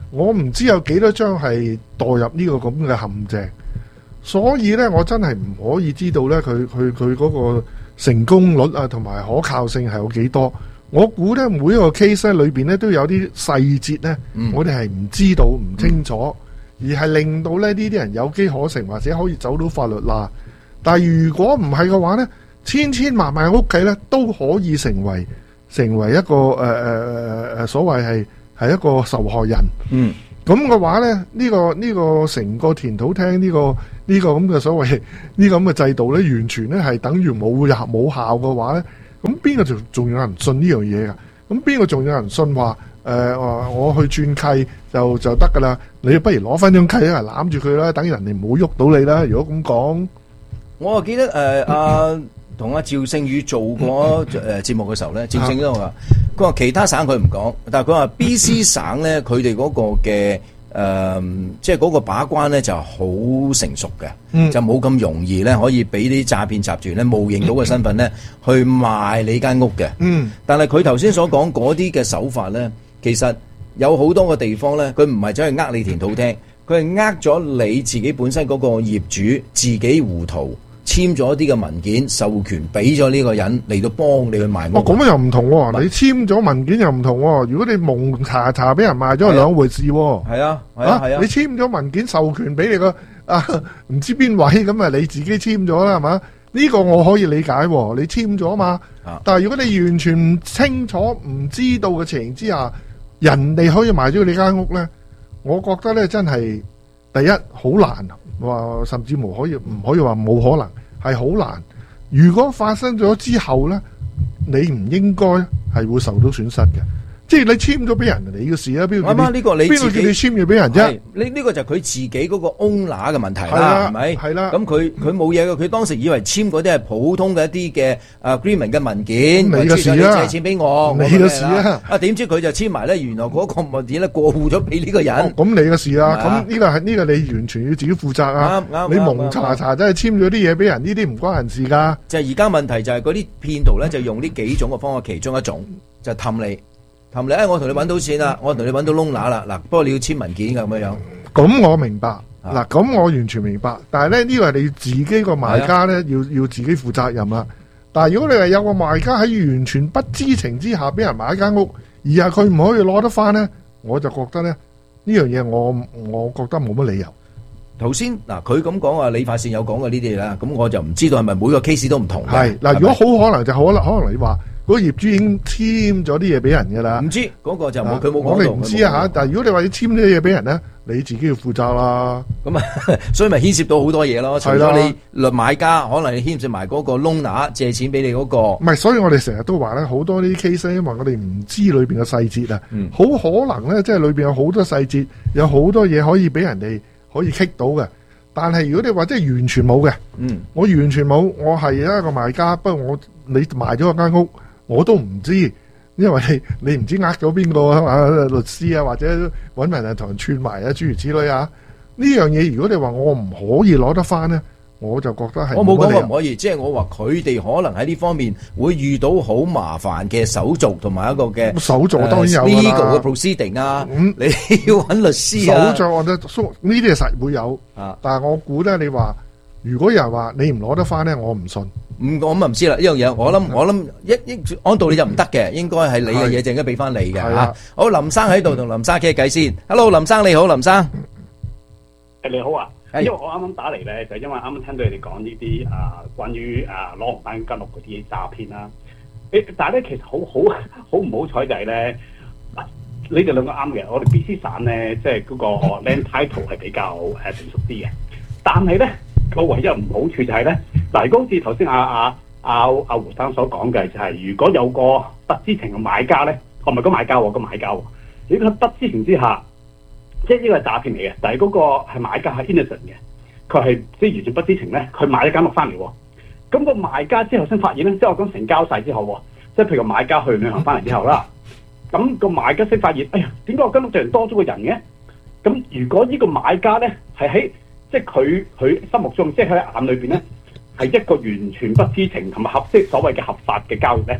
我唔知有幾多張係墮入呢個咁嘅陷阱，所以咧我真係唔可以知道咧佢佢佢嗰個成功率啊同埋可靠性係有幾多。我估咧每一個 case 咧裏邊咧都有啲細節咧， 嗯我哋係唔知道唔清楚，而係令到咧呢啲人有機可乘或者可以走到法律罅。但係如果唔係嘅話咧，千千萬萬屋企咧都可以成為成為一個誒誒誒誒所謂係係一個受害人。 嗯， 咁嘅話咧，呢、呢個呢、呢個成個田土廳呢、呢個呢、呢個咁嘅所謂呢個咁嘅制度咧，完全咧係等於冇冇效嘅話咧。咁邊個仲仲有人信呢樣嘢噶？咁邊個仲有人信話誒話我去轉契就就得噶啦？你不如攞翻張契啊，攬住佢啦，等人哋唔好喐到你啦。如果咁講， 我啊記得誒阿同阿趙勝宇做過誒節目嘅時候咧，趙勝宇都話佢話其他省佢唔講，但係佢話 B C 省咧佢哋嗰個嘅。誒、呃，即係嗰個把關咧就好成熟嘅、嗯，就冇咁容易咧可以俾啲詐騙集團咧冒認到嘅身份咧去賣你間屋嘅。嗯，但係佢頭先所講嗰啲嘅手法咧，其實有好多個地方咧，佢唔係走去呃你田土廳，佢係呃咗你自己本身嗰個業主自己糊塗。簽咗啲嘅文件授權俾咗呢個人嚟到幫你去賣屋。 哦，咁又唔同喎！你簽咗文件又唔同喎。如果你蒙查查俾人賣咗係兩回事喎。 係啊，係啊，係啊。 你簽咗文件授權俾你個啊唔知邊位咁啊，你自己簽咗啦係嘛？呢個我可以理解喎，你簽咗嘛。但係如果你完全唔清楚、唔知道嘅情形之下，人哋可以賣咗你間屋咧，我覺得咧真係第一好難。話甚至無可以唔可以話冇可能，係好難。如果發生咗之後咧，你唔應該係會受到損失嘅。即係你簽咗俾人，你嘅事啊，邊個？啱啱呢個你邊個叫你簽嘢俾人啫？ 呢呢個就係佢自己嗰個 owner 嘅問題啦， 啦， 係咪？ 係啦。 咁佢佢冇嘢嘅，佢當時以為簽嗰啲係普通嘅一啲嘅 agreement 嘅文件， 你嘅事啦， 借錢俾我， 你嘅事啦。 啊，點知佢就簽埋咧？原來嗰個文件咧過戶咗俾呢個人。 咁你嘅事啊？咁呢個係呢個你完全要自己負責啊！你蒙查查真係簽咗啲嘢俾人，呢啲唔關人事㗎。 就係而家問題就係嗰啲騙徒咧，就用呢幾種嘅方法，其中一種就氹你。氹你，我同你揾到錢啦，我同你揾到窿乸啦，嗱，不過你要簽文件㗎咁樣樣。 咁我明白，嗱，咁我完全明白。但係咧，呢個係你自己個賣家咧，要要自己負責任啦。但係如果你係有個賣家喺完全不知情之下俾人買一間屋，而係佢唔可以攞得翻咧，我就覺得咧呢樣嘢我我覺得冇乜理由。 頭先嗱，佢咁講話，理髮線有講嘅呢啲嘢啦，咁我就唔知道係咪每個 case 都唔同嘅。 係嗱，如果好可能就可能可能你話。嗰個業主已經簽咗啲嘢俾人㗎啦， 唔知嗰、嗰個就冇佢冇講到。 我哋唔知啊嚇，但係如果你話你簽咗啲嘢俾人咧，你自己要負責啦。 咁啊，所以咪牽涉到好多嘢咯。除咗你律買家，可能你牽涉埋嗰個窿拿借錢俾你嗰、嗰個。 唔係，所以我哋成日都話咧，好多呢啲 case，因為我哋唔知裏邊嘅細節啊，好、嗯、可能咧，即係裏邊有好多細節，有好多嘢可以俾人哋可以棘到嘅。但係如果你話即係完全冇嘅，嗯，我完全冇，我係一個賣家，不過我你賣咗間屋。我都唔知，因為你你唔知呃咗邊個啊律師啊，或者揾人嚟同人串埋啊，諸如此類啊。呢樣嘢如果你話我唔可以攞得翻咧，我就覺得係我冇講過唔可以，即係我話佢哋可能喺呢方面會遇到好麻煩嘅手續同埋一個嘅手續當然有啦 legal 嘅 proceeding 啊，嗯、你要揾律師啊。 手續我覺得呢啲係實會有，啊、但係我估咧，你話如果有人話你唔攞得翻咧，我唔信。 唔，我咁唔知啦。呢樣嘢，我諗我諗一一按道理就唔得嘅，應該係你嘅嘢，就應該俾翻你嘅嚇。好，林生喺度同林生傾偈先。Hello， 林生你好，林生。 誒你好啊，因為我啱啱打嚟咧，就因為啱啱聽到你哋講呢啲啊，關於啊攞唔翻間屋嗰啲詐騙啦。誒，但係咧其實好好好唔好彩就係咧，你哋兩個啱嘅。我哋 B C 省咧，即係嗰個 land title 係比較誒成熟啲嘅，但係咧。個唯一唔好處就係咧，嗱，如果好似頭先阿阿阿阿胡生所講嘅，就係如果有個不知情嘅買家咧，我唔係講買家喎，個買家喎，如果不知情之下，即係呢個係詐騙嚟嘅，但係嗰個係買家係 innocent 嘅，佢係即係完全不知情咧，佢買咗間屋翻嚟喎，咁個賣家之後先發現咧，即係我講成交晒之後喎，即係譬如買家去旅行翻嚟之後啦，咁個買家先發現，哎呀，點解我間屋突然多咗個人嘅？咁如果呢個買家咧係喺即係佢佢心目中，即係佢喺眼裏邊咧，係一個完全不知情同埋合適所謂嘅合法嘅交易咧。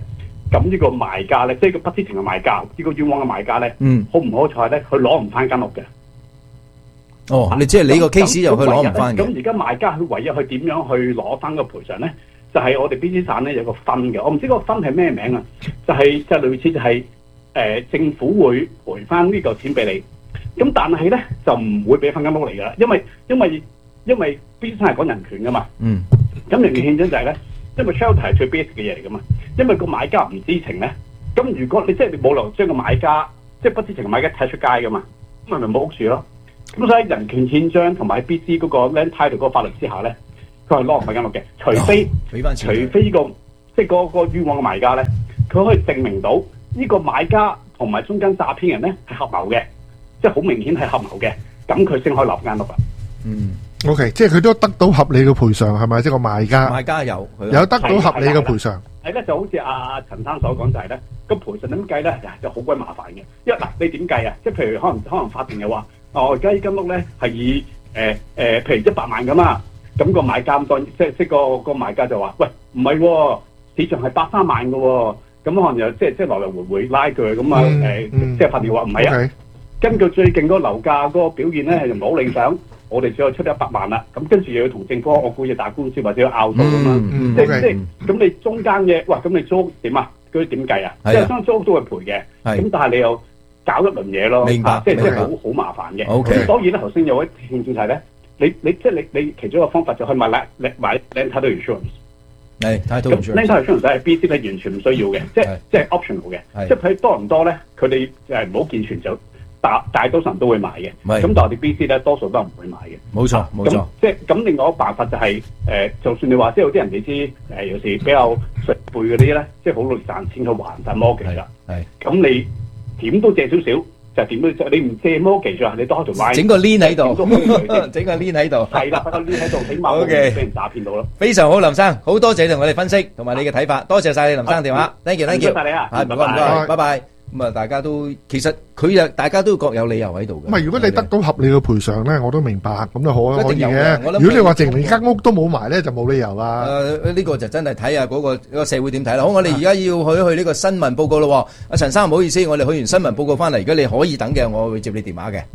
咁呢個賣家咧，即係個不知情嘅賣家，呢、這個冤枉嘅賣家咧， 嗯， 好唔好彩咧？佢攞唔翻間屋嘅。 哦，你即係你個 case 就佢攞唔翻嘅。 咁而家賣家佢唯一佢點樣去攞翻個賠償咧？就係、是、我哋 B C 省咧有個分嘅，我唔知嗰個分係咩名啊？就係、是、就係、類似就係、是、誒、呃、政府會賠翻呢嚿錢俾你，咁但係咧就唔會俾翻間屋嚟㗎啦，因為因為因為 B C 省係講人權㗎嘛。 嗯。咁人權憲章就係咧，因為 shelter 係最 basic 嘅嘢嚟㗎嘛，因為個買家唔知情咧，咁如果你即係你冇理由將個買家即係不知情嘅買家踢出街㗎嘛，咁咪咪冇屋住咯。咁所以喺人權憲章同埋 B C 嗰個 land title 嗰個法律之下咧，佢係攞唔翻間屋嘅，除非、哦、除非呢、這個即係嗰個冤枉嘅賣家咧，佢可以證明到呢個買家同埋中間詐騙人咧係合謀嘅，即係好明顯係合謀嘅，咁佢先可以立間屋啦。 嗯 ，OK， 即係佢都得到合理嘅賠償係咪？即係個賣家， 賣家有有得到合理嘅賠償。 係咧，就好似阿阿陳生所講就係咧，個賠償點計咧就好鬼麻煩嘅，因為嗱你點計啊？即係譬如可能可能法庭又話，哦而家呢間屋咧係以誒誒、呃呃、譬如一百萬咁啊。咁個買家咁當即即個個買家就話：喂，唔係喎，市場係百三萬嘅喎，咁可能又即即來來回回拉佢咁啊誒，即法庭話唔係啊。根據最近嗰個樓價嗰個表現咧係唔好理想，我哋只可以出一百萬啦。咁跟住又要同政府，我估要打官司或者要拗數咁樣，即即咁你中間嘅，哇咁你租點啊？嗰啲點計啊？即係相租都係賠嘅，咁但係你又搞一輪嘢咯， 明白， 即即好好麻煩嘅。 咁當然咧，頭先有位聽眾就係咧。你你即係你你其中一個方法就可以買 land 買 land title insurance， 係 title insurance。 land title insurance 係 B C 咧完全唔需要嘅，即係即係 optional 嘅，即係佢多唔多咧？佢哋誒唔好健全就大大多數人都會買嘅，咁但係我哋 B C 咧多數都唔會買嘅。冇錯冇錯。即係咁，另外一個辦法就係、是、誒、呃，就算你話即係有啲人你知誒、呃，有時比較熟輩嗰啲咧，即係好耐賺錢去還晒 mortgage 啦。係咁你點都借少少。就點都你唔借 mortgage 啊？你多條 line 整個 lien 喺度，整個 lien 喺度， 係啦，個 lien 喺度，起碼唔會俾人詐騙到咯。 非常好，林生，好多謝你同我哋分析同埋你嘅睇法，多謝晒你林生電話 ，thank you，thank you， 多謝你啊， 唔該唔該，拜拜。咁啊，大家都其實佢又大家都各有理由喺度嘅。 唔係，如果你得到合理嘅賠償咧，我都明白，咁就可可以嘅。 如果你話淨連間屋都冇埋咧，就冇理由啦。 誒，呢個就真係睇下嗰個個社會點睇啦。好，我哋而家要去去呢個新聞報告咯。阿陳生唔好意思，我哋去完新聞報告翻嚟，如果你可以等嘅，我會接你電話嘅。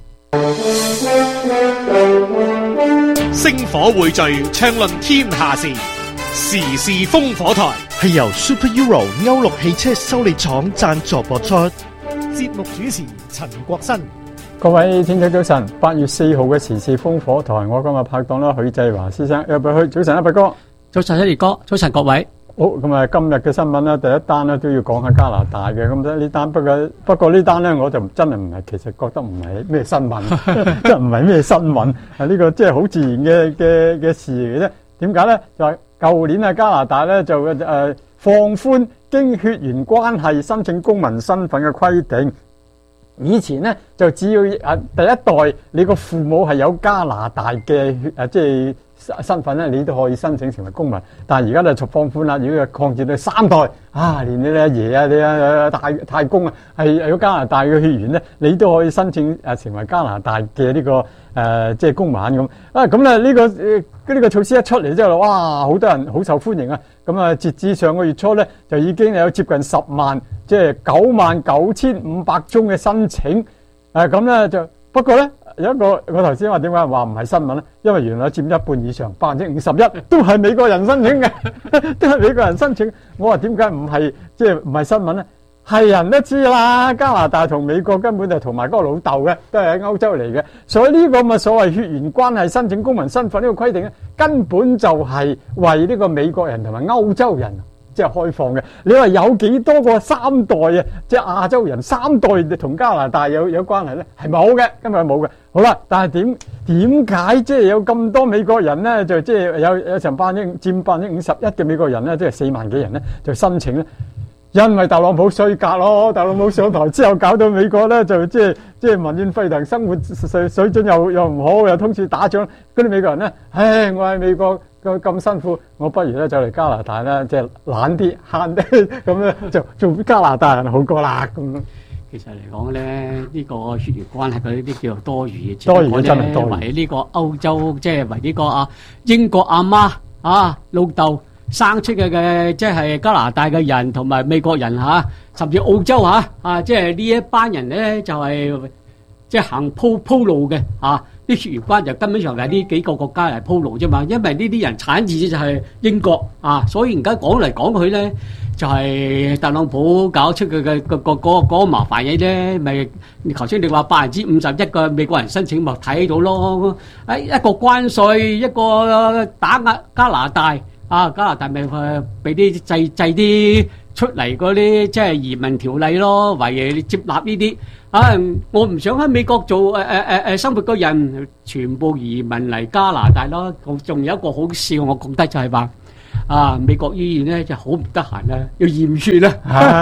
星火匯聚，暢論天下事，時事烽火台係由 Super Euro 歐陸汽車修理廠贊助播出。節目主持陳國新。 各位聽眾早晨，八月四號嘅時事烽火台，我今日拍檔啦，許繼華先生，入去早晨，一伯哥， 早晨，一傑哥，早晨各位。 好，咁啊，今日嘅新聞咧，第一單咧都要講下加拿大嘅，咁呢單不過不過呢單咧，我就真係唔係，其實覺得唔係咩新聞，即係唔係咩新聞，係呢個即係好自然嘅嘅嘅事嚟嘅啫。點解咧？就係舊年啊，加拿大咧就誒、呃、放寬經血緣關係申請公民身份嘅規定。以前咧就只要誒第一代你個父母係有加拿大嘅血誒即係身份咧，你都可以申請成為公民。但係而家就放寬啦，如果擴展到三代啊，連你阿爺啊、你阿太太公啊係有加拿大嘅血緣咧，你都可以申請誒成為加拿大嘅呢、這個誒、呃、即係公民咁。啊咁咧呢個誒呢、這個措施一出嚟之後，哇好多人好受歡迎啊！咁啊截至上個月初咧，就已經有接近十萬，即係九萬九千五百宗嘅申請。誒咁咧就不過咧。有一個我頭先話點解話唔係新聞咧？因為原來佔一半以上，百分之五十一都係美國人申請嘅，都係美國人申請。我話點解唔係即係唔係新聞咧？係人都知啦，加拿大同美國根本就同埋嗰個老豆嘅，都係喺歐洲嚟嘅。所以呢個咁嘅所謂血緣關係申請公民身份呢個規定咧，根本就係為呢個美國人同埋歐洲人。即係開放嘅，你話有幾多個三代啊？即係亞洲人三代同加拿大有有關係咧？係冇嘅，根本係冇嘅。好啦，但係點點解即係有咁多美國人咧？就即係有有成百分之佔百分之五十一嘅美國人咧，即係四萬幾人咧，就申請咧。因為特朗普衰格咯，特朗普上台之後搞到美國咧就即係即係民怨沸騰，生活水水準又又唔好，又通處打仗，嗰啲美國人咧，唉，我喺美國咁辛苦，我不如咧就嚟加拿大咧，即係懶啲慳啲，咁咧就做加拿大人好過啦咁。 其實嚟講咧，呢個血緣關係嗰啲叫做多餘嘅， 多餘嘅真係多餘。 為呢個歐洲，即係為呢個啊英國阿媽啊老豆生出嘅嘅即係加拿大嘅人同埋美國人嚇，甚至澳洲嚇啊，即係呢一班人咧就係即係行鋪鋪路嘅嚇。啲血緣關就根本上係呢幾個國家嚟鋪路啫嘛，因為呢啲人產自就係英國啊，所以而家講嚟講去咧，就係特朗普搞出佢嘅個個嗰嗰個麻煩嘢咧，咪頭先你話百分之五十一個美國人申請咪睇到咯，誒一個關稅，一個打壓加拿大啊，加拿大咪誒俾啲制制啲出嚟嗰啲即係移民條例咯，為嘢接納呢啲。啊！我唔想喺美國做誒誒誒誒生活嘅人，全部移民嚟加拿大咯。仲有一個好笑，我覺得就係話啊，美國醫院咧就好唔得閒啦，要驗血啦。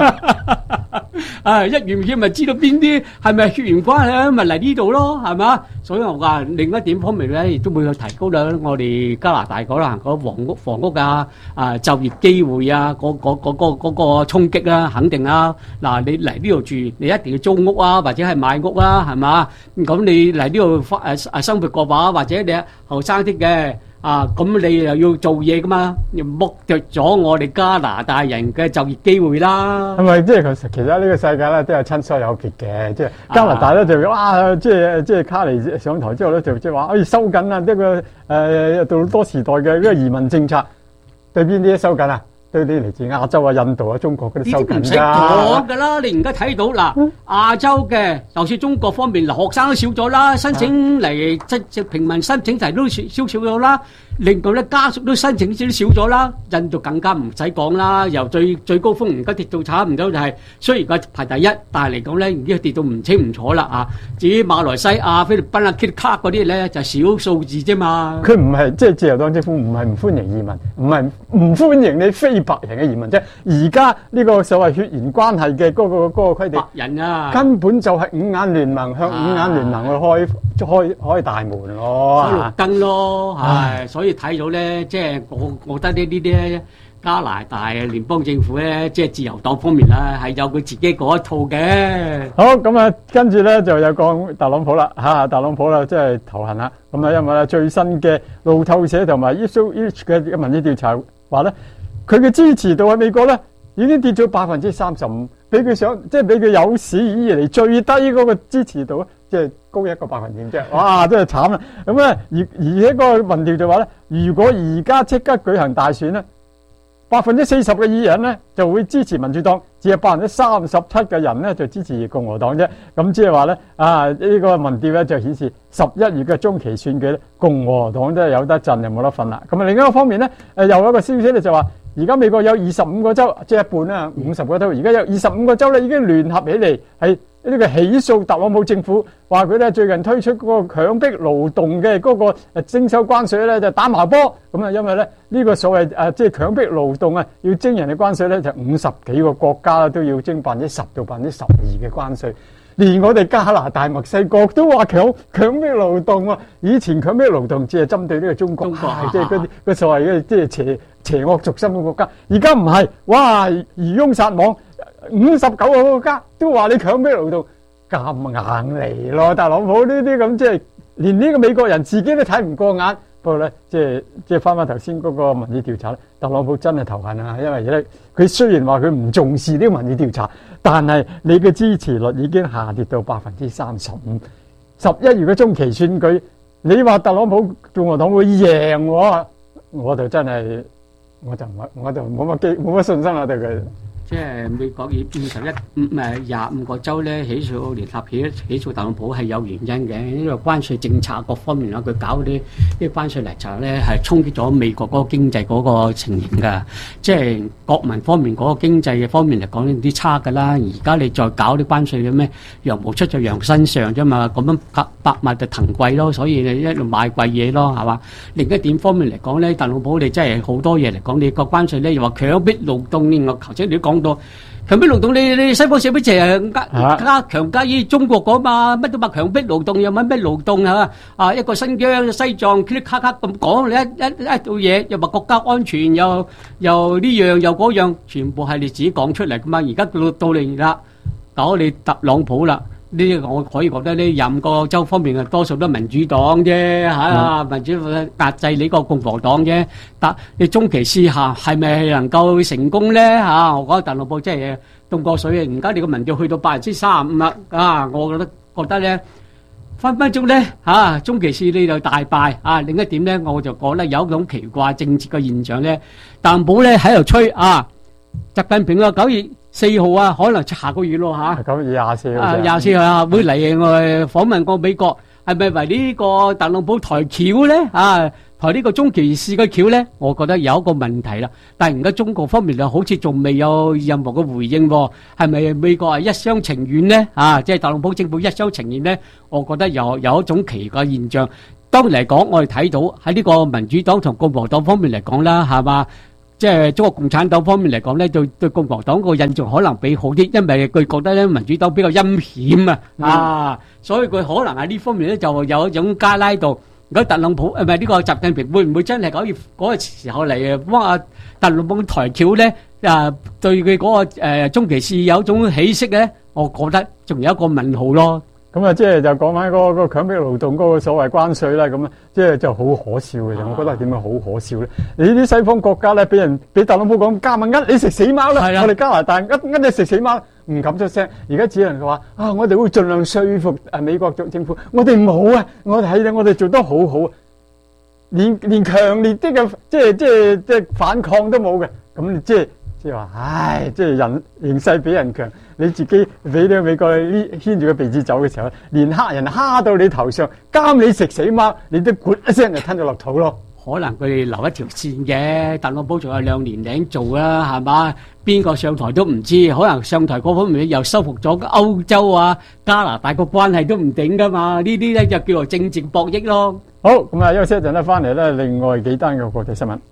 啊！一驗血咪知道邊啲係咪血緣關係，咪嚟呢度咯，係嘛？所以我話另一點方面咧，亦都會去提高啦我哋加拿大可能嗰房屋房屋啊、啊就業機會啊，嗰嗰嗰嗰嗰個衝擊啊，肯定啊。嗱，你嚟呢度住，你一定要租屋啊，或者係買屋啊，係嘛？咁你嚟呢度發誒誒生活過話，或者你後生啲嘅。啊，咁你又要做嘢噶嘛？要剝奪咗我哋加拿大人嘅就業機會啦。 係咪即係其實其實呢個世界咧都有親疏有別嘅，即係加拿大咧就哇，即係即係卡尼上台之後咧就即係話可以收緊啦，呢個誒杜魯多時代嘅呢個移民政策對邊啲收緊啊？對啲嚟自亞洲啊、印度啊、中國嗰啲收緊㗎。呢啲唔使講㗎啦，你而家睇到嗱，亞洲嘅，就算中國方面嗱，學生都少咗啦，申請嚟即即平民申請題都少少少咗啦。另外咧，家屬都申請少少咗啦，印度更加唔使講啦，由最最高峰而家跌到差唔多就係，雖然佢排第一，但係嚟講咧已經跌到唔清唔楚啦啊！至於馬來西亞、菲律賓啊、K 卡嗰啲咧，就少數字啫嘛。 佢唔係即係自由黨政府唔係唔歡迎移民，唔係唔歡迎你非白人嘅移民啫。而家呢個所謂血緣關係嘅嗰個嗰個規定， 白人啊， 根本就係五眼聯盟向五眼聯盟去開開開大門咯， 開綠燈咯，係所以。睇到咧，即係我我覺得呢呢啲咧，加拿大聯邦政府咧，即係自由黨方面啦，係有佢自己嗰一套嘅。 好，咁啊，跟住咧就有講特朗普啦，嚇特朗普啦，即係頭痕啦。咁啊，因為咧最新嘅路透社同埋 Ipsos 嘅民意調查話咧，佢嘅支持度喺美國咧已經跌咗百分之三十五，比佢想即係比佢有史以嚟最低嗰個支持度咧，即係高一個百分點啫。哇，真係慘啦！咁咧而而且個民調就話咧，如果而家即刻舉行大選咧，百分之四十嘅議員咧就會支持民主黨，只有百分之三十七嘅人咧就支持共和黨啫。咁即係話咧啊，呢、這個民調咧就顯示十一月嘅中期選舉咧，共和黨真係有得震，又冇得瞓啦。咁啊另一個方面咧，誒又有一個消息咧就話。而家美國有二十五個州，即係一半啦，五十個州。而家有二十五個州咧，已經聯合起嚟，係呢個起訴特朗普政府，話佢咧最近推出嗰個強迫勞動嘅嗰個誒徵收關稅咧，就打麻波。咁啊，因為咧呢個所謂誒即係強迫勞動啊，要徵人嘅關稅咧，就五十幾個國家都要徵百分之十到百分之十二嘅關稅。連我哋加拿大、墨西哥都話強強迫勞動喎。以前強迫勞動只係針對呢個中國，即係嗰啲個所謂嘅即係邪邪惡軸心嘅國家。而家唔係，哇！漁翁撒網，五十九個國家都話你強迫勞動，咁硬嚟咯。特朗普呢啲咁即係連呢個美國人自己都睇唔過眼。不過咧，即係即係翻翻頭先嗰個民意調查咧，特朗普真係頭痕啊！因為咧，佢雖然話佢唔重視呢個民意調查，但係你嘅支持率已經下跌到百分之三十五。十一月嘅中期選舉，你話特朗普共和黨會贏我，我就真係我就唔我就冇乜機冇乜信心啦對佢。 即係美國以五十一五誒廿五個州咧起訴聯合起起訴特朗普係有原因嘅，因為關稅政策各方面啦，佢搞啲啲關稅嚟查咧係衝擊咗美國嗰個經濟嗰個情形㗎。即係國民方面嗰個經濟嘅方面嚟講有啲差㗎啦。而家你再搞啲關稅嘅咩，羊毛出在羊身上啫嘛，咁樣百百物就騰貴咯，所以你一路買貴嘢咯，係嘛？另一點方面嚟講咧，特朗普你真係好多嘢嚟講，你個關稅咧又話強迫勞動，我頭先你都講。強迫勞動，你你西方社會就係加加強加於中國嗰嘛，乜都話強迫勞動，又乜咩勞動係嘛？啊，一個新疆、西藏，噼里咔咔咁講，你一一一套嘢又話國家安全，又又呢樣又嗰樣，全部係你自己講出嚟噶嘛？而家到到嚟啦，搞你特朗普啦， 呢個我可以覺得呢任個州方面嘅多數都民主黨啫嚇，民主壓制呢個共和黨啫。但你中期試下係咪能夠成功咧嚇？我覺得特朗普真係凍過水啊！而家你個民調去到百分之三十五啦啊！我覺得覺得咧分分鐘咧嚇中期試呢就大敗啊！另一點咧，我就覺得有一種奇怪政治嘅現象咧，特朗普咧喺度吹啊，習近平啊九月四號啊，可能下個月咯嚇， 九月廿四號啊廿四號啊會嚟我訪問過美國，係咪為呢個特朗普抬轎咧啊？抬呢個中期試嘅轎咧，我覺得有一個問題啦。但係而家中國方面就好似仲未有任何嘅回應喎，係咪美國係一廂情願咧？啊，即係特朗普政府一廂情願咧？我覺得有有一種奇怪現象。當然嚟講，我哋睇到喺呢個民主黨同共和黨方面嚟講啦，係嘛？即係中國共產黨方面嚟講咧，對對共和黨個印象可能比好啲，因為佢覺得咧民主黨比較陰險啊，啊，所以佢可能喺呢方面咧就有一種加拉度。如果特朗普誒唔係呢個習近平會唔會真係九月嗰個時候嚟幫阿特朗普抬轎咧？啊，對佢嗰個誒中期試有一種起色咧，我覺得仲有一個問號咯。 咁啊，即係就講翻嗰個強迫勞動嗰個所謂關稅啦，咁啊，即係就好可笑嘅。我覺得點解好可笑咧？你啲西方國家咧，俾人俾特朗普講加盟呃你食死貓啦，我哋加拿大呃呃你食死貓，唔敢出聲。而家只能話啊，我哋會盡量說服誒美國政府，我哋唔好啊，我哋係我哋做得好好，連連強烈啲嘅即係即係即係反抗都冇嘅，咁你即係。即係話，唉，即係人形勢比人強，你自己俾啲美國呢牽住個鼻子走嘅時候，連蝦人蝦到你頭上，監你食死貓，你都咕一聲就吞咗落肚咯。 可能佢哋留一條線嘅，特朗普仲有兩年零做啦，係嘛？邊個上台都唔知，可能上台嗰方面又收復咗歐洲啊、加拿大個關係都唔定噶嘛？呢啲咧就叫做政治博弈咯。 好，咁啊休息一陣咧，翻嚟咧，另外幾單嘅國際新聞。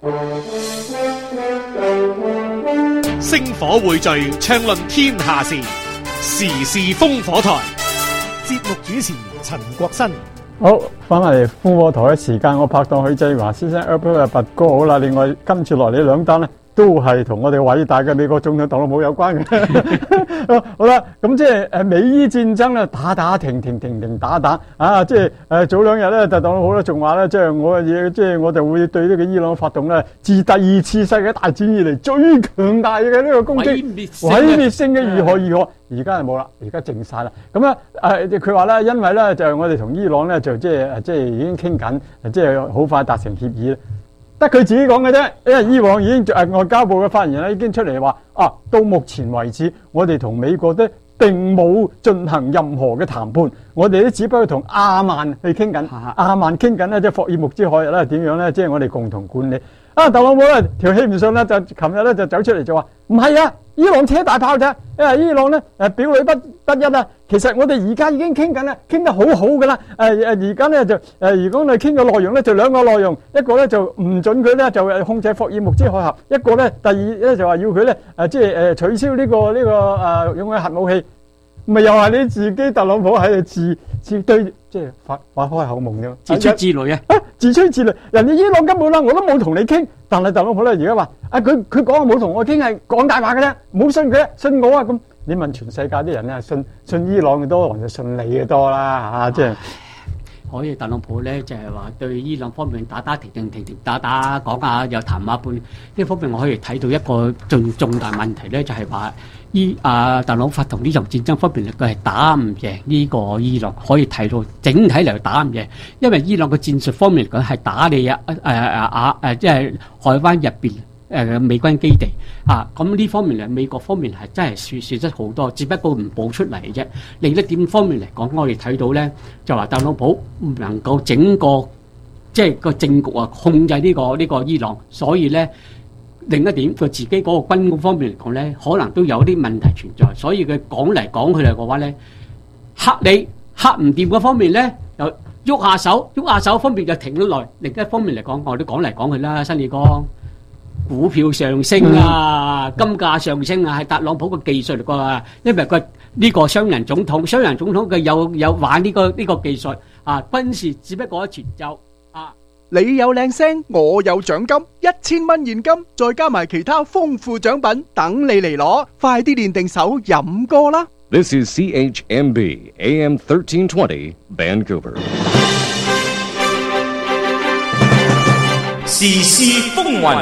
星火匯聚，暢論天下事，時事烽火台。節目主持陳國新。 好，翻嚟烽火台嘅時間，我拍檔許濟華先生 Albert 拔哥好啦。另外跟住落嚟兩單咧，都係同我哋偉大嘅美國總統特朗普有關嘅。好啦，咁即係誒美伊戰爭咧，打打停停停停打打啊！即係誒早兩日咧，特朗普咧仲話咧，即係我嘢，即係我哋會對呢個伊朗發動咧，自第二次世界大戰以嚟最強大嘅呢個攻擊，毀滅性嘅如何如何。而家係冇啦，而家靜晒啦。咁咧誒，佢話咧，因為咧就係我哋同伊朗咧就即係即係已經傾緊，即係好快達成協議。得佢自己講嘅啫，因為以往已經誒外交部嘅發言人咧已經出嚟話啊，到目前為止，我哋同美國都並冇進行任何嘅談判，我哋都只不過同阿曼去傾緊，阿曼傾緊咧，即係霍爾木茲海咧點樣咧，即係我哋共同管理。啊，特朗普咧條氣唔順啦，就琴日咧就走出嚟就話唔係啊，伊朗車大炮啫，因為伊朗咧誒表裏不不一啊。其實我哋而家已經傾緊啦，傾得好好噶啦。誒誒而家咧就誒，如果你傾嘅內容咧就兩個內容，一個咧就唔准佢咧就控制霍爾木茲海峽，一個咧第二咧就話要佢咧誒即係誒取消呢個呢個誒用嘅核武器。咪又係你自己特朗普喺度自自對，即係發發開口夢啫， 自吹自擂啊！ 啊，自吹自擂，人哋伊朗根本啦，我都冇同你傾，但係特朗普咧而家話啊，佢佢講冇同我傾，係講大話嘅啫，唔好信佢，信我啊！咁你問全世界啲人咧，信信伊朗嘅多，還是信你嘅多啦？嚇，即係。 可以特朗普咧就係話對伊朗方面打打停停停停打打講下又談下半呢方面，我可以睇到一個重重大問題咧，就係話伊啊特朗普發動呢場戰爭方面，佢係打唔贏呢個伊朗，可以睇到整體嚟打唔贏，因為伊朗嘅戰術方面嚟講係打你啊誒誒啊誒即係海灣入邊。誒美軍基地啊，咁呢方面咧，美國方面係真係損損失好多，只不過唔報出嚟啫。另一點方面嚟講，我哋睇到咧，就話特朗普唔能夠整個即係個政局啊，控制呢個呢個伊朗，所以咧另一點佢自己嗰個軍工方面嚟講咧，可能都有啲問題存在，所以佢講嚟講去嚟嘅話咧，克你克唔掂嗰方面咧，又喐下手，喐下手方面就停咗落。另一方面嚟講，我都講嚟講去啦，新宇哥。股票上升啊，金價上升啊，係特朗普嘅技術嚟㗎，因為佢呢個商人總統，商人總統佢有有玩呢個呢個技術啊，軍事只不過一前奏啊。 你有靚聲，我有獎金，一千蚊現金，再加埋其他豐富獎品等你嚟攞，快啲練定手飲歌啦！ This is C H M B A M thirteen twenty Vancouver. 時事風雲，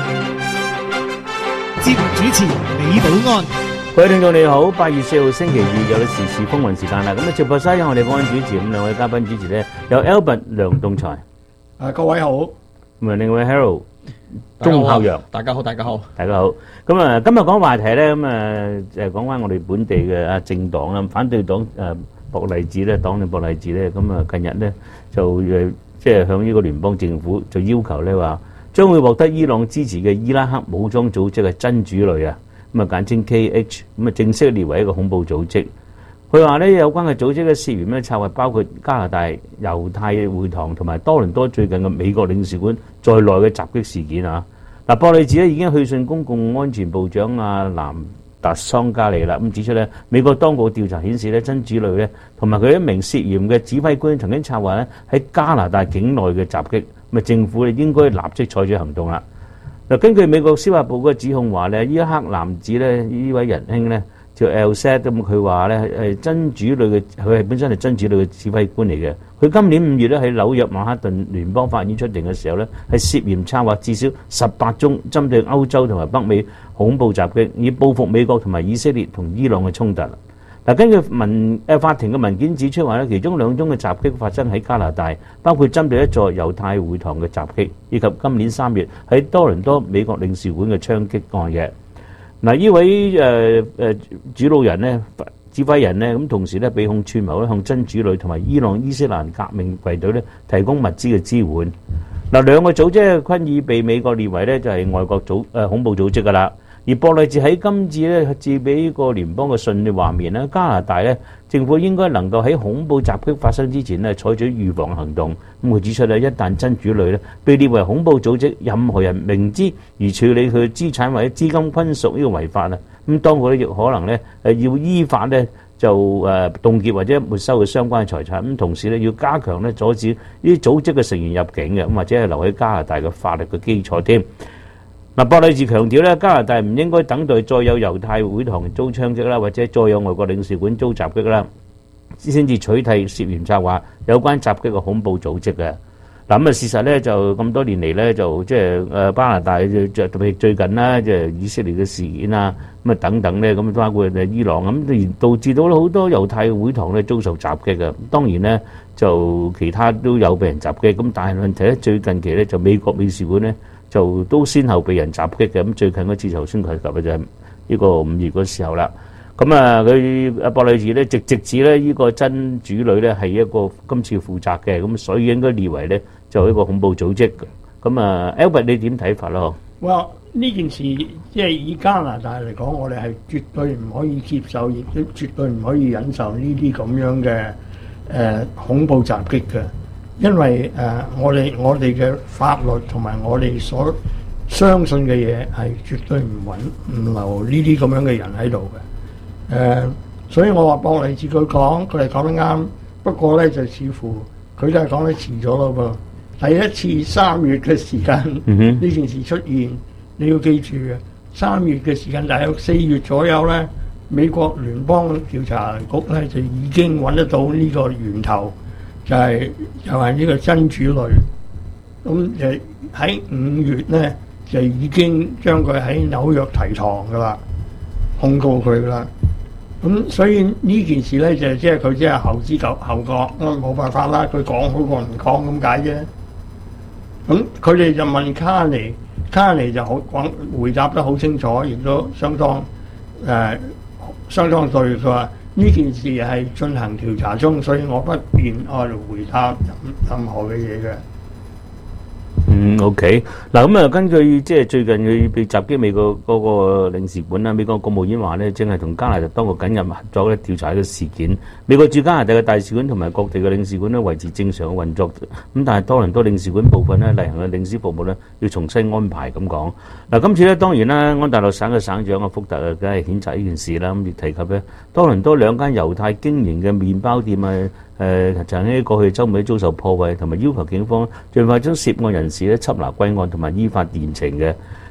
節目主持李寶安。 各位聽眾你好，八月四號星期二有時事風雲時間啦。咁啊，直播室有我哋保安主持，咁兩位嘉賓主持咧，有 Albert 梁棟才， 啊各位好， 咁啊另外 Harold 鐘孝陽， 大家好，大家好， 大家好。咁啊，今日講話題咧，咁啊誒講翻我哋本地嘅啊政黨啊，反對黨誒博勵治咧，黨領博勵治咧，咁啊近日咧就誒即係向呢個聯邦政府就要求咧話，將會獲得伊朗支持嘅伊拉克武裝組織嘅真主類啊。咁啊簡稱 K H， 咁啊正式列為一個恐怖組織。佢話咧有關嘅組織嘅涉嫌咧策劃包括加拿大猶太會堂同埋多倫多最近嘅美國領事館在內嘅襲擊事件啊。嗱，博勵治咧已經去信公共安全部長阿南達桑加利啦，咁指出咧美國當局調查顯示咧真主類咧同埋佢一名涉嫌嘅指揮官曾經策劃咧喺加拿大境內嘅襲擊，咁啊政府咧應該立即採取行動啦。嗱，根據美國司法部嘅指控話咧，伊拉克男子咧呢位仁兄咧叫 Al-Sad， 咁佢話咧係真主類嘅，佢係本身係真主類嘅指揮官嚟嘅。佢今年五月咧喺紐約曼哈頓聯邦法院出庭嘅時候咧，係涉嫌策劃至少十八宗針對歐洲同埋北美恐怖襲擊，以報復美國同埋以色列同伊朗嘅衝突。嗱，根據文誒法庭嘅文件指出話咧，其中兩宗嘅襲擊發生喺加拿大，包括針對一座猶太會堂嘅襲擊，以及今年三月喺多倫多美國領事館嘅槍擊案嘅。嗱，呢位誒誒主腦人咧、指揮人咧，咁同時咧被控串謀咧向真主類同埋伊朗伊斯蘭革命衛隊咧提供物資嘅支援。嗱，兩個組織均已被美國列為咧就係外國組誒恐怖組織㗎啦。而博勵治喺今次咧致俾呢個聯邦嘅信嘅話面咧，加拿大咧政府應該能夠喺恐怖襲擊發生之前咧採取預防行動。咁佢指出咧，一旦真主類咧被列為恐怖組織，任何人明知而處理佢嘅資產或者資金均屬呢個違法啊，咁當局咧亦可能咧誒要依法咧就誒凍結或者沒收佢相關嘅財產。咁同時咧要加強咧阻止呢啲組織嘅成員入境嘅，咁或者係留喺加拿大嘅法律嘅基礎添。嗱，博勵治強調咧，加拿大唔應該等待再有猶太會堂遭槍擊啦，或者再有外國領事館遭襲擊啦，先至取締涉嫌策劃有關襲擊嘅恐怖組織嘅。嗱，咁啊事實咧就咁多年嚟咧就即係誒加拿大就特別最近啦，即係以色列嘅事件啊，咁啊等等咧，咁包括誒伊朗咁，導致到好多猶太會堂咧遭受襲擊嘅。當然咧就其他都有被人襲擊，咁但係問題咧最近期咧就美國領事館咧，就都先後被人襲擊嘅，咁最近嗰次頭先提及嘅就係呢個五月嗰時候啦。咁啊，佢阿博勵治咧直直指咧呢個真主類咧係一個今次負責嘅，咁所以應該列為咧就一個恐怖組織。咁啊 ，Albert 你點睇法咯？ 哇！呢件事即係以加拿大嚟講，我哋係絕對唔可以接受，亦都絕對唔可以忍受呢啲咁樣嘅誒、呃、恐怖襲擊嘅。因為誒、呃，我哋我哋嘅法律同埋我哋所相信嘅嘢係絕對唔允唔留呢啲咁樣嘅人喺度嘅。誒、呃，所以我話博勵治佢講，佢哋講得啱。不過咧，就似乎佢都係講得遲咗咯噃。第一次三月嘅時間，呢、嗯、件事出現，你要記住嘅。三月嘅時間，大約四月左右咧，美國聯邦調查局咧就已經揾得到呢個源頭。就係、是、就係、是、呢個真主類，咁就喺五月咧就已經將佢喺紐約提堂噶啦，控告佢噶啦。咁所以呢件事咧就即係佢即係後知後後覺，咁冇辦法啦，佢講好過唔講咁解啫。咁佢哋就問卡尼，卡尼就好講回答得好清楚，亦都相當誒、呃、相當對佢話。呢件事係進行調查中，所以我不便愛嚟回答任何嘅嘢嘅。 嗯 ，OK， 嗱咁啊，根據即係最近佢被襲擊美國嗰個領事館啦，美國國務院話咧，正係同加拿大當局緊密合作咧調查呢個事件。美國駐加拿大嘅大使館同埋各地嘅領事館咧維持正常嘅運作，咁但係多倫多領事館部分咧例行嘅領事服務咧要重新安排咁講。嗱，今次咧當然啦，安大略省嘅省長阿福特啊，梗係譴責呢件事啦，咁亦提及咧多倫多兩間猶太經營嘅麵包店啊。誒曾經過去週末遭受破壞，同埋要求警方盡快將涉案人士咧緝拿歸案，同埋依法嚴懲嘅。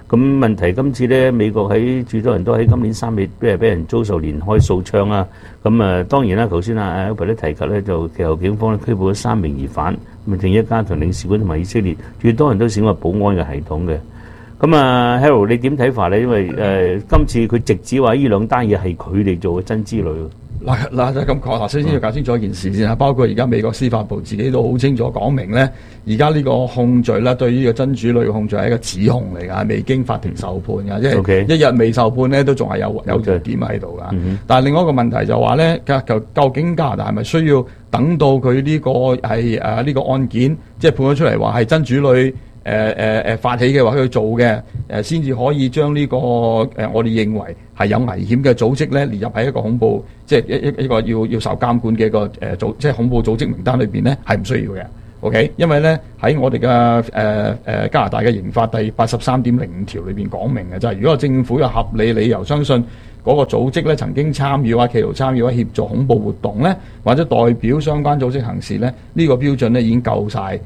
咁問題今次咧，美國喺最多人都喺今年三月，即係俾人遭受連開數槍啊。咁啊，當然啦，頭先啊 Albert 都提及咧，就其後警方咧拘捕咗三名疑犯，咁另一家同領事館同埋以色列，最多人都使用保安嘅系統嘅。咁啊 ，Harold 你點睇法咧？因為誒、呃、今次佢直指話呢兩單嘢係佢哋做嘅真之類。 嗱嗱就咁講，嗱首先要搞清楚一件事先啊，包括而家美國司法部自己都好清楚講明咧，而家呢個控罪咧對於呢個真主類嘅控罪係一個指控嚟㗎，未經法庭受判㗎，即係 Okay. 一日未受判咧都仲係有有疑點喺度㗎。 Okay. 但係另外一個問題就話咧，究究竟加拿大係咪需要等到佢呢個係誒呢個案件即係判咗出嚟話係真主類？誒誒誒發起嘅話佢做嘅誒先至可以將呢、這個誒、呃、我哋認為係有危險嘅組織咧列入喺一個恐怖，即係一一一個要要受監管嘅一個誒、呃、組，即係恐怖組織名單裏邊咧係唔需要嘅。OK，因為咧喺我哋嘅誒誒加拿大嘅刑法第八十三點零五條裏邊講明嘅就係、是，如果政府有合理理由相信嗰個組織咧曾經參與或企圖參與或協助恐怖活動咧，或者代表相關組織行事咧，呢、這個標準咧已經夠晒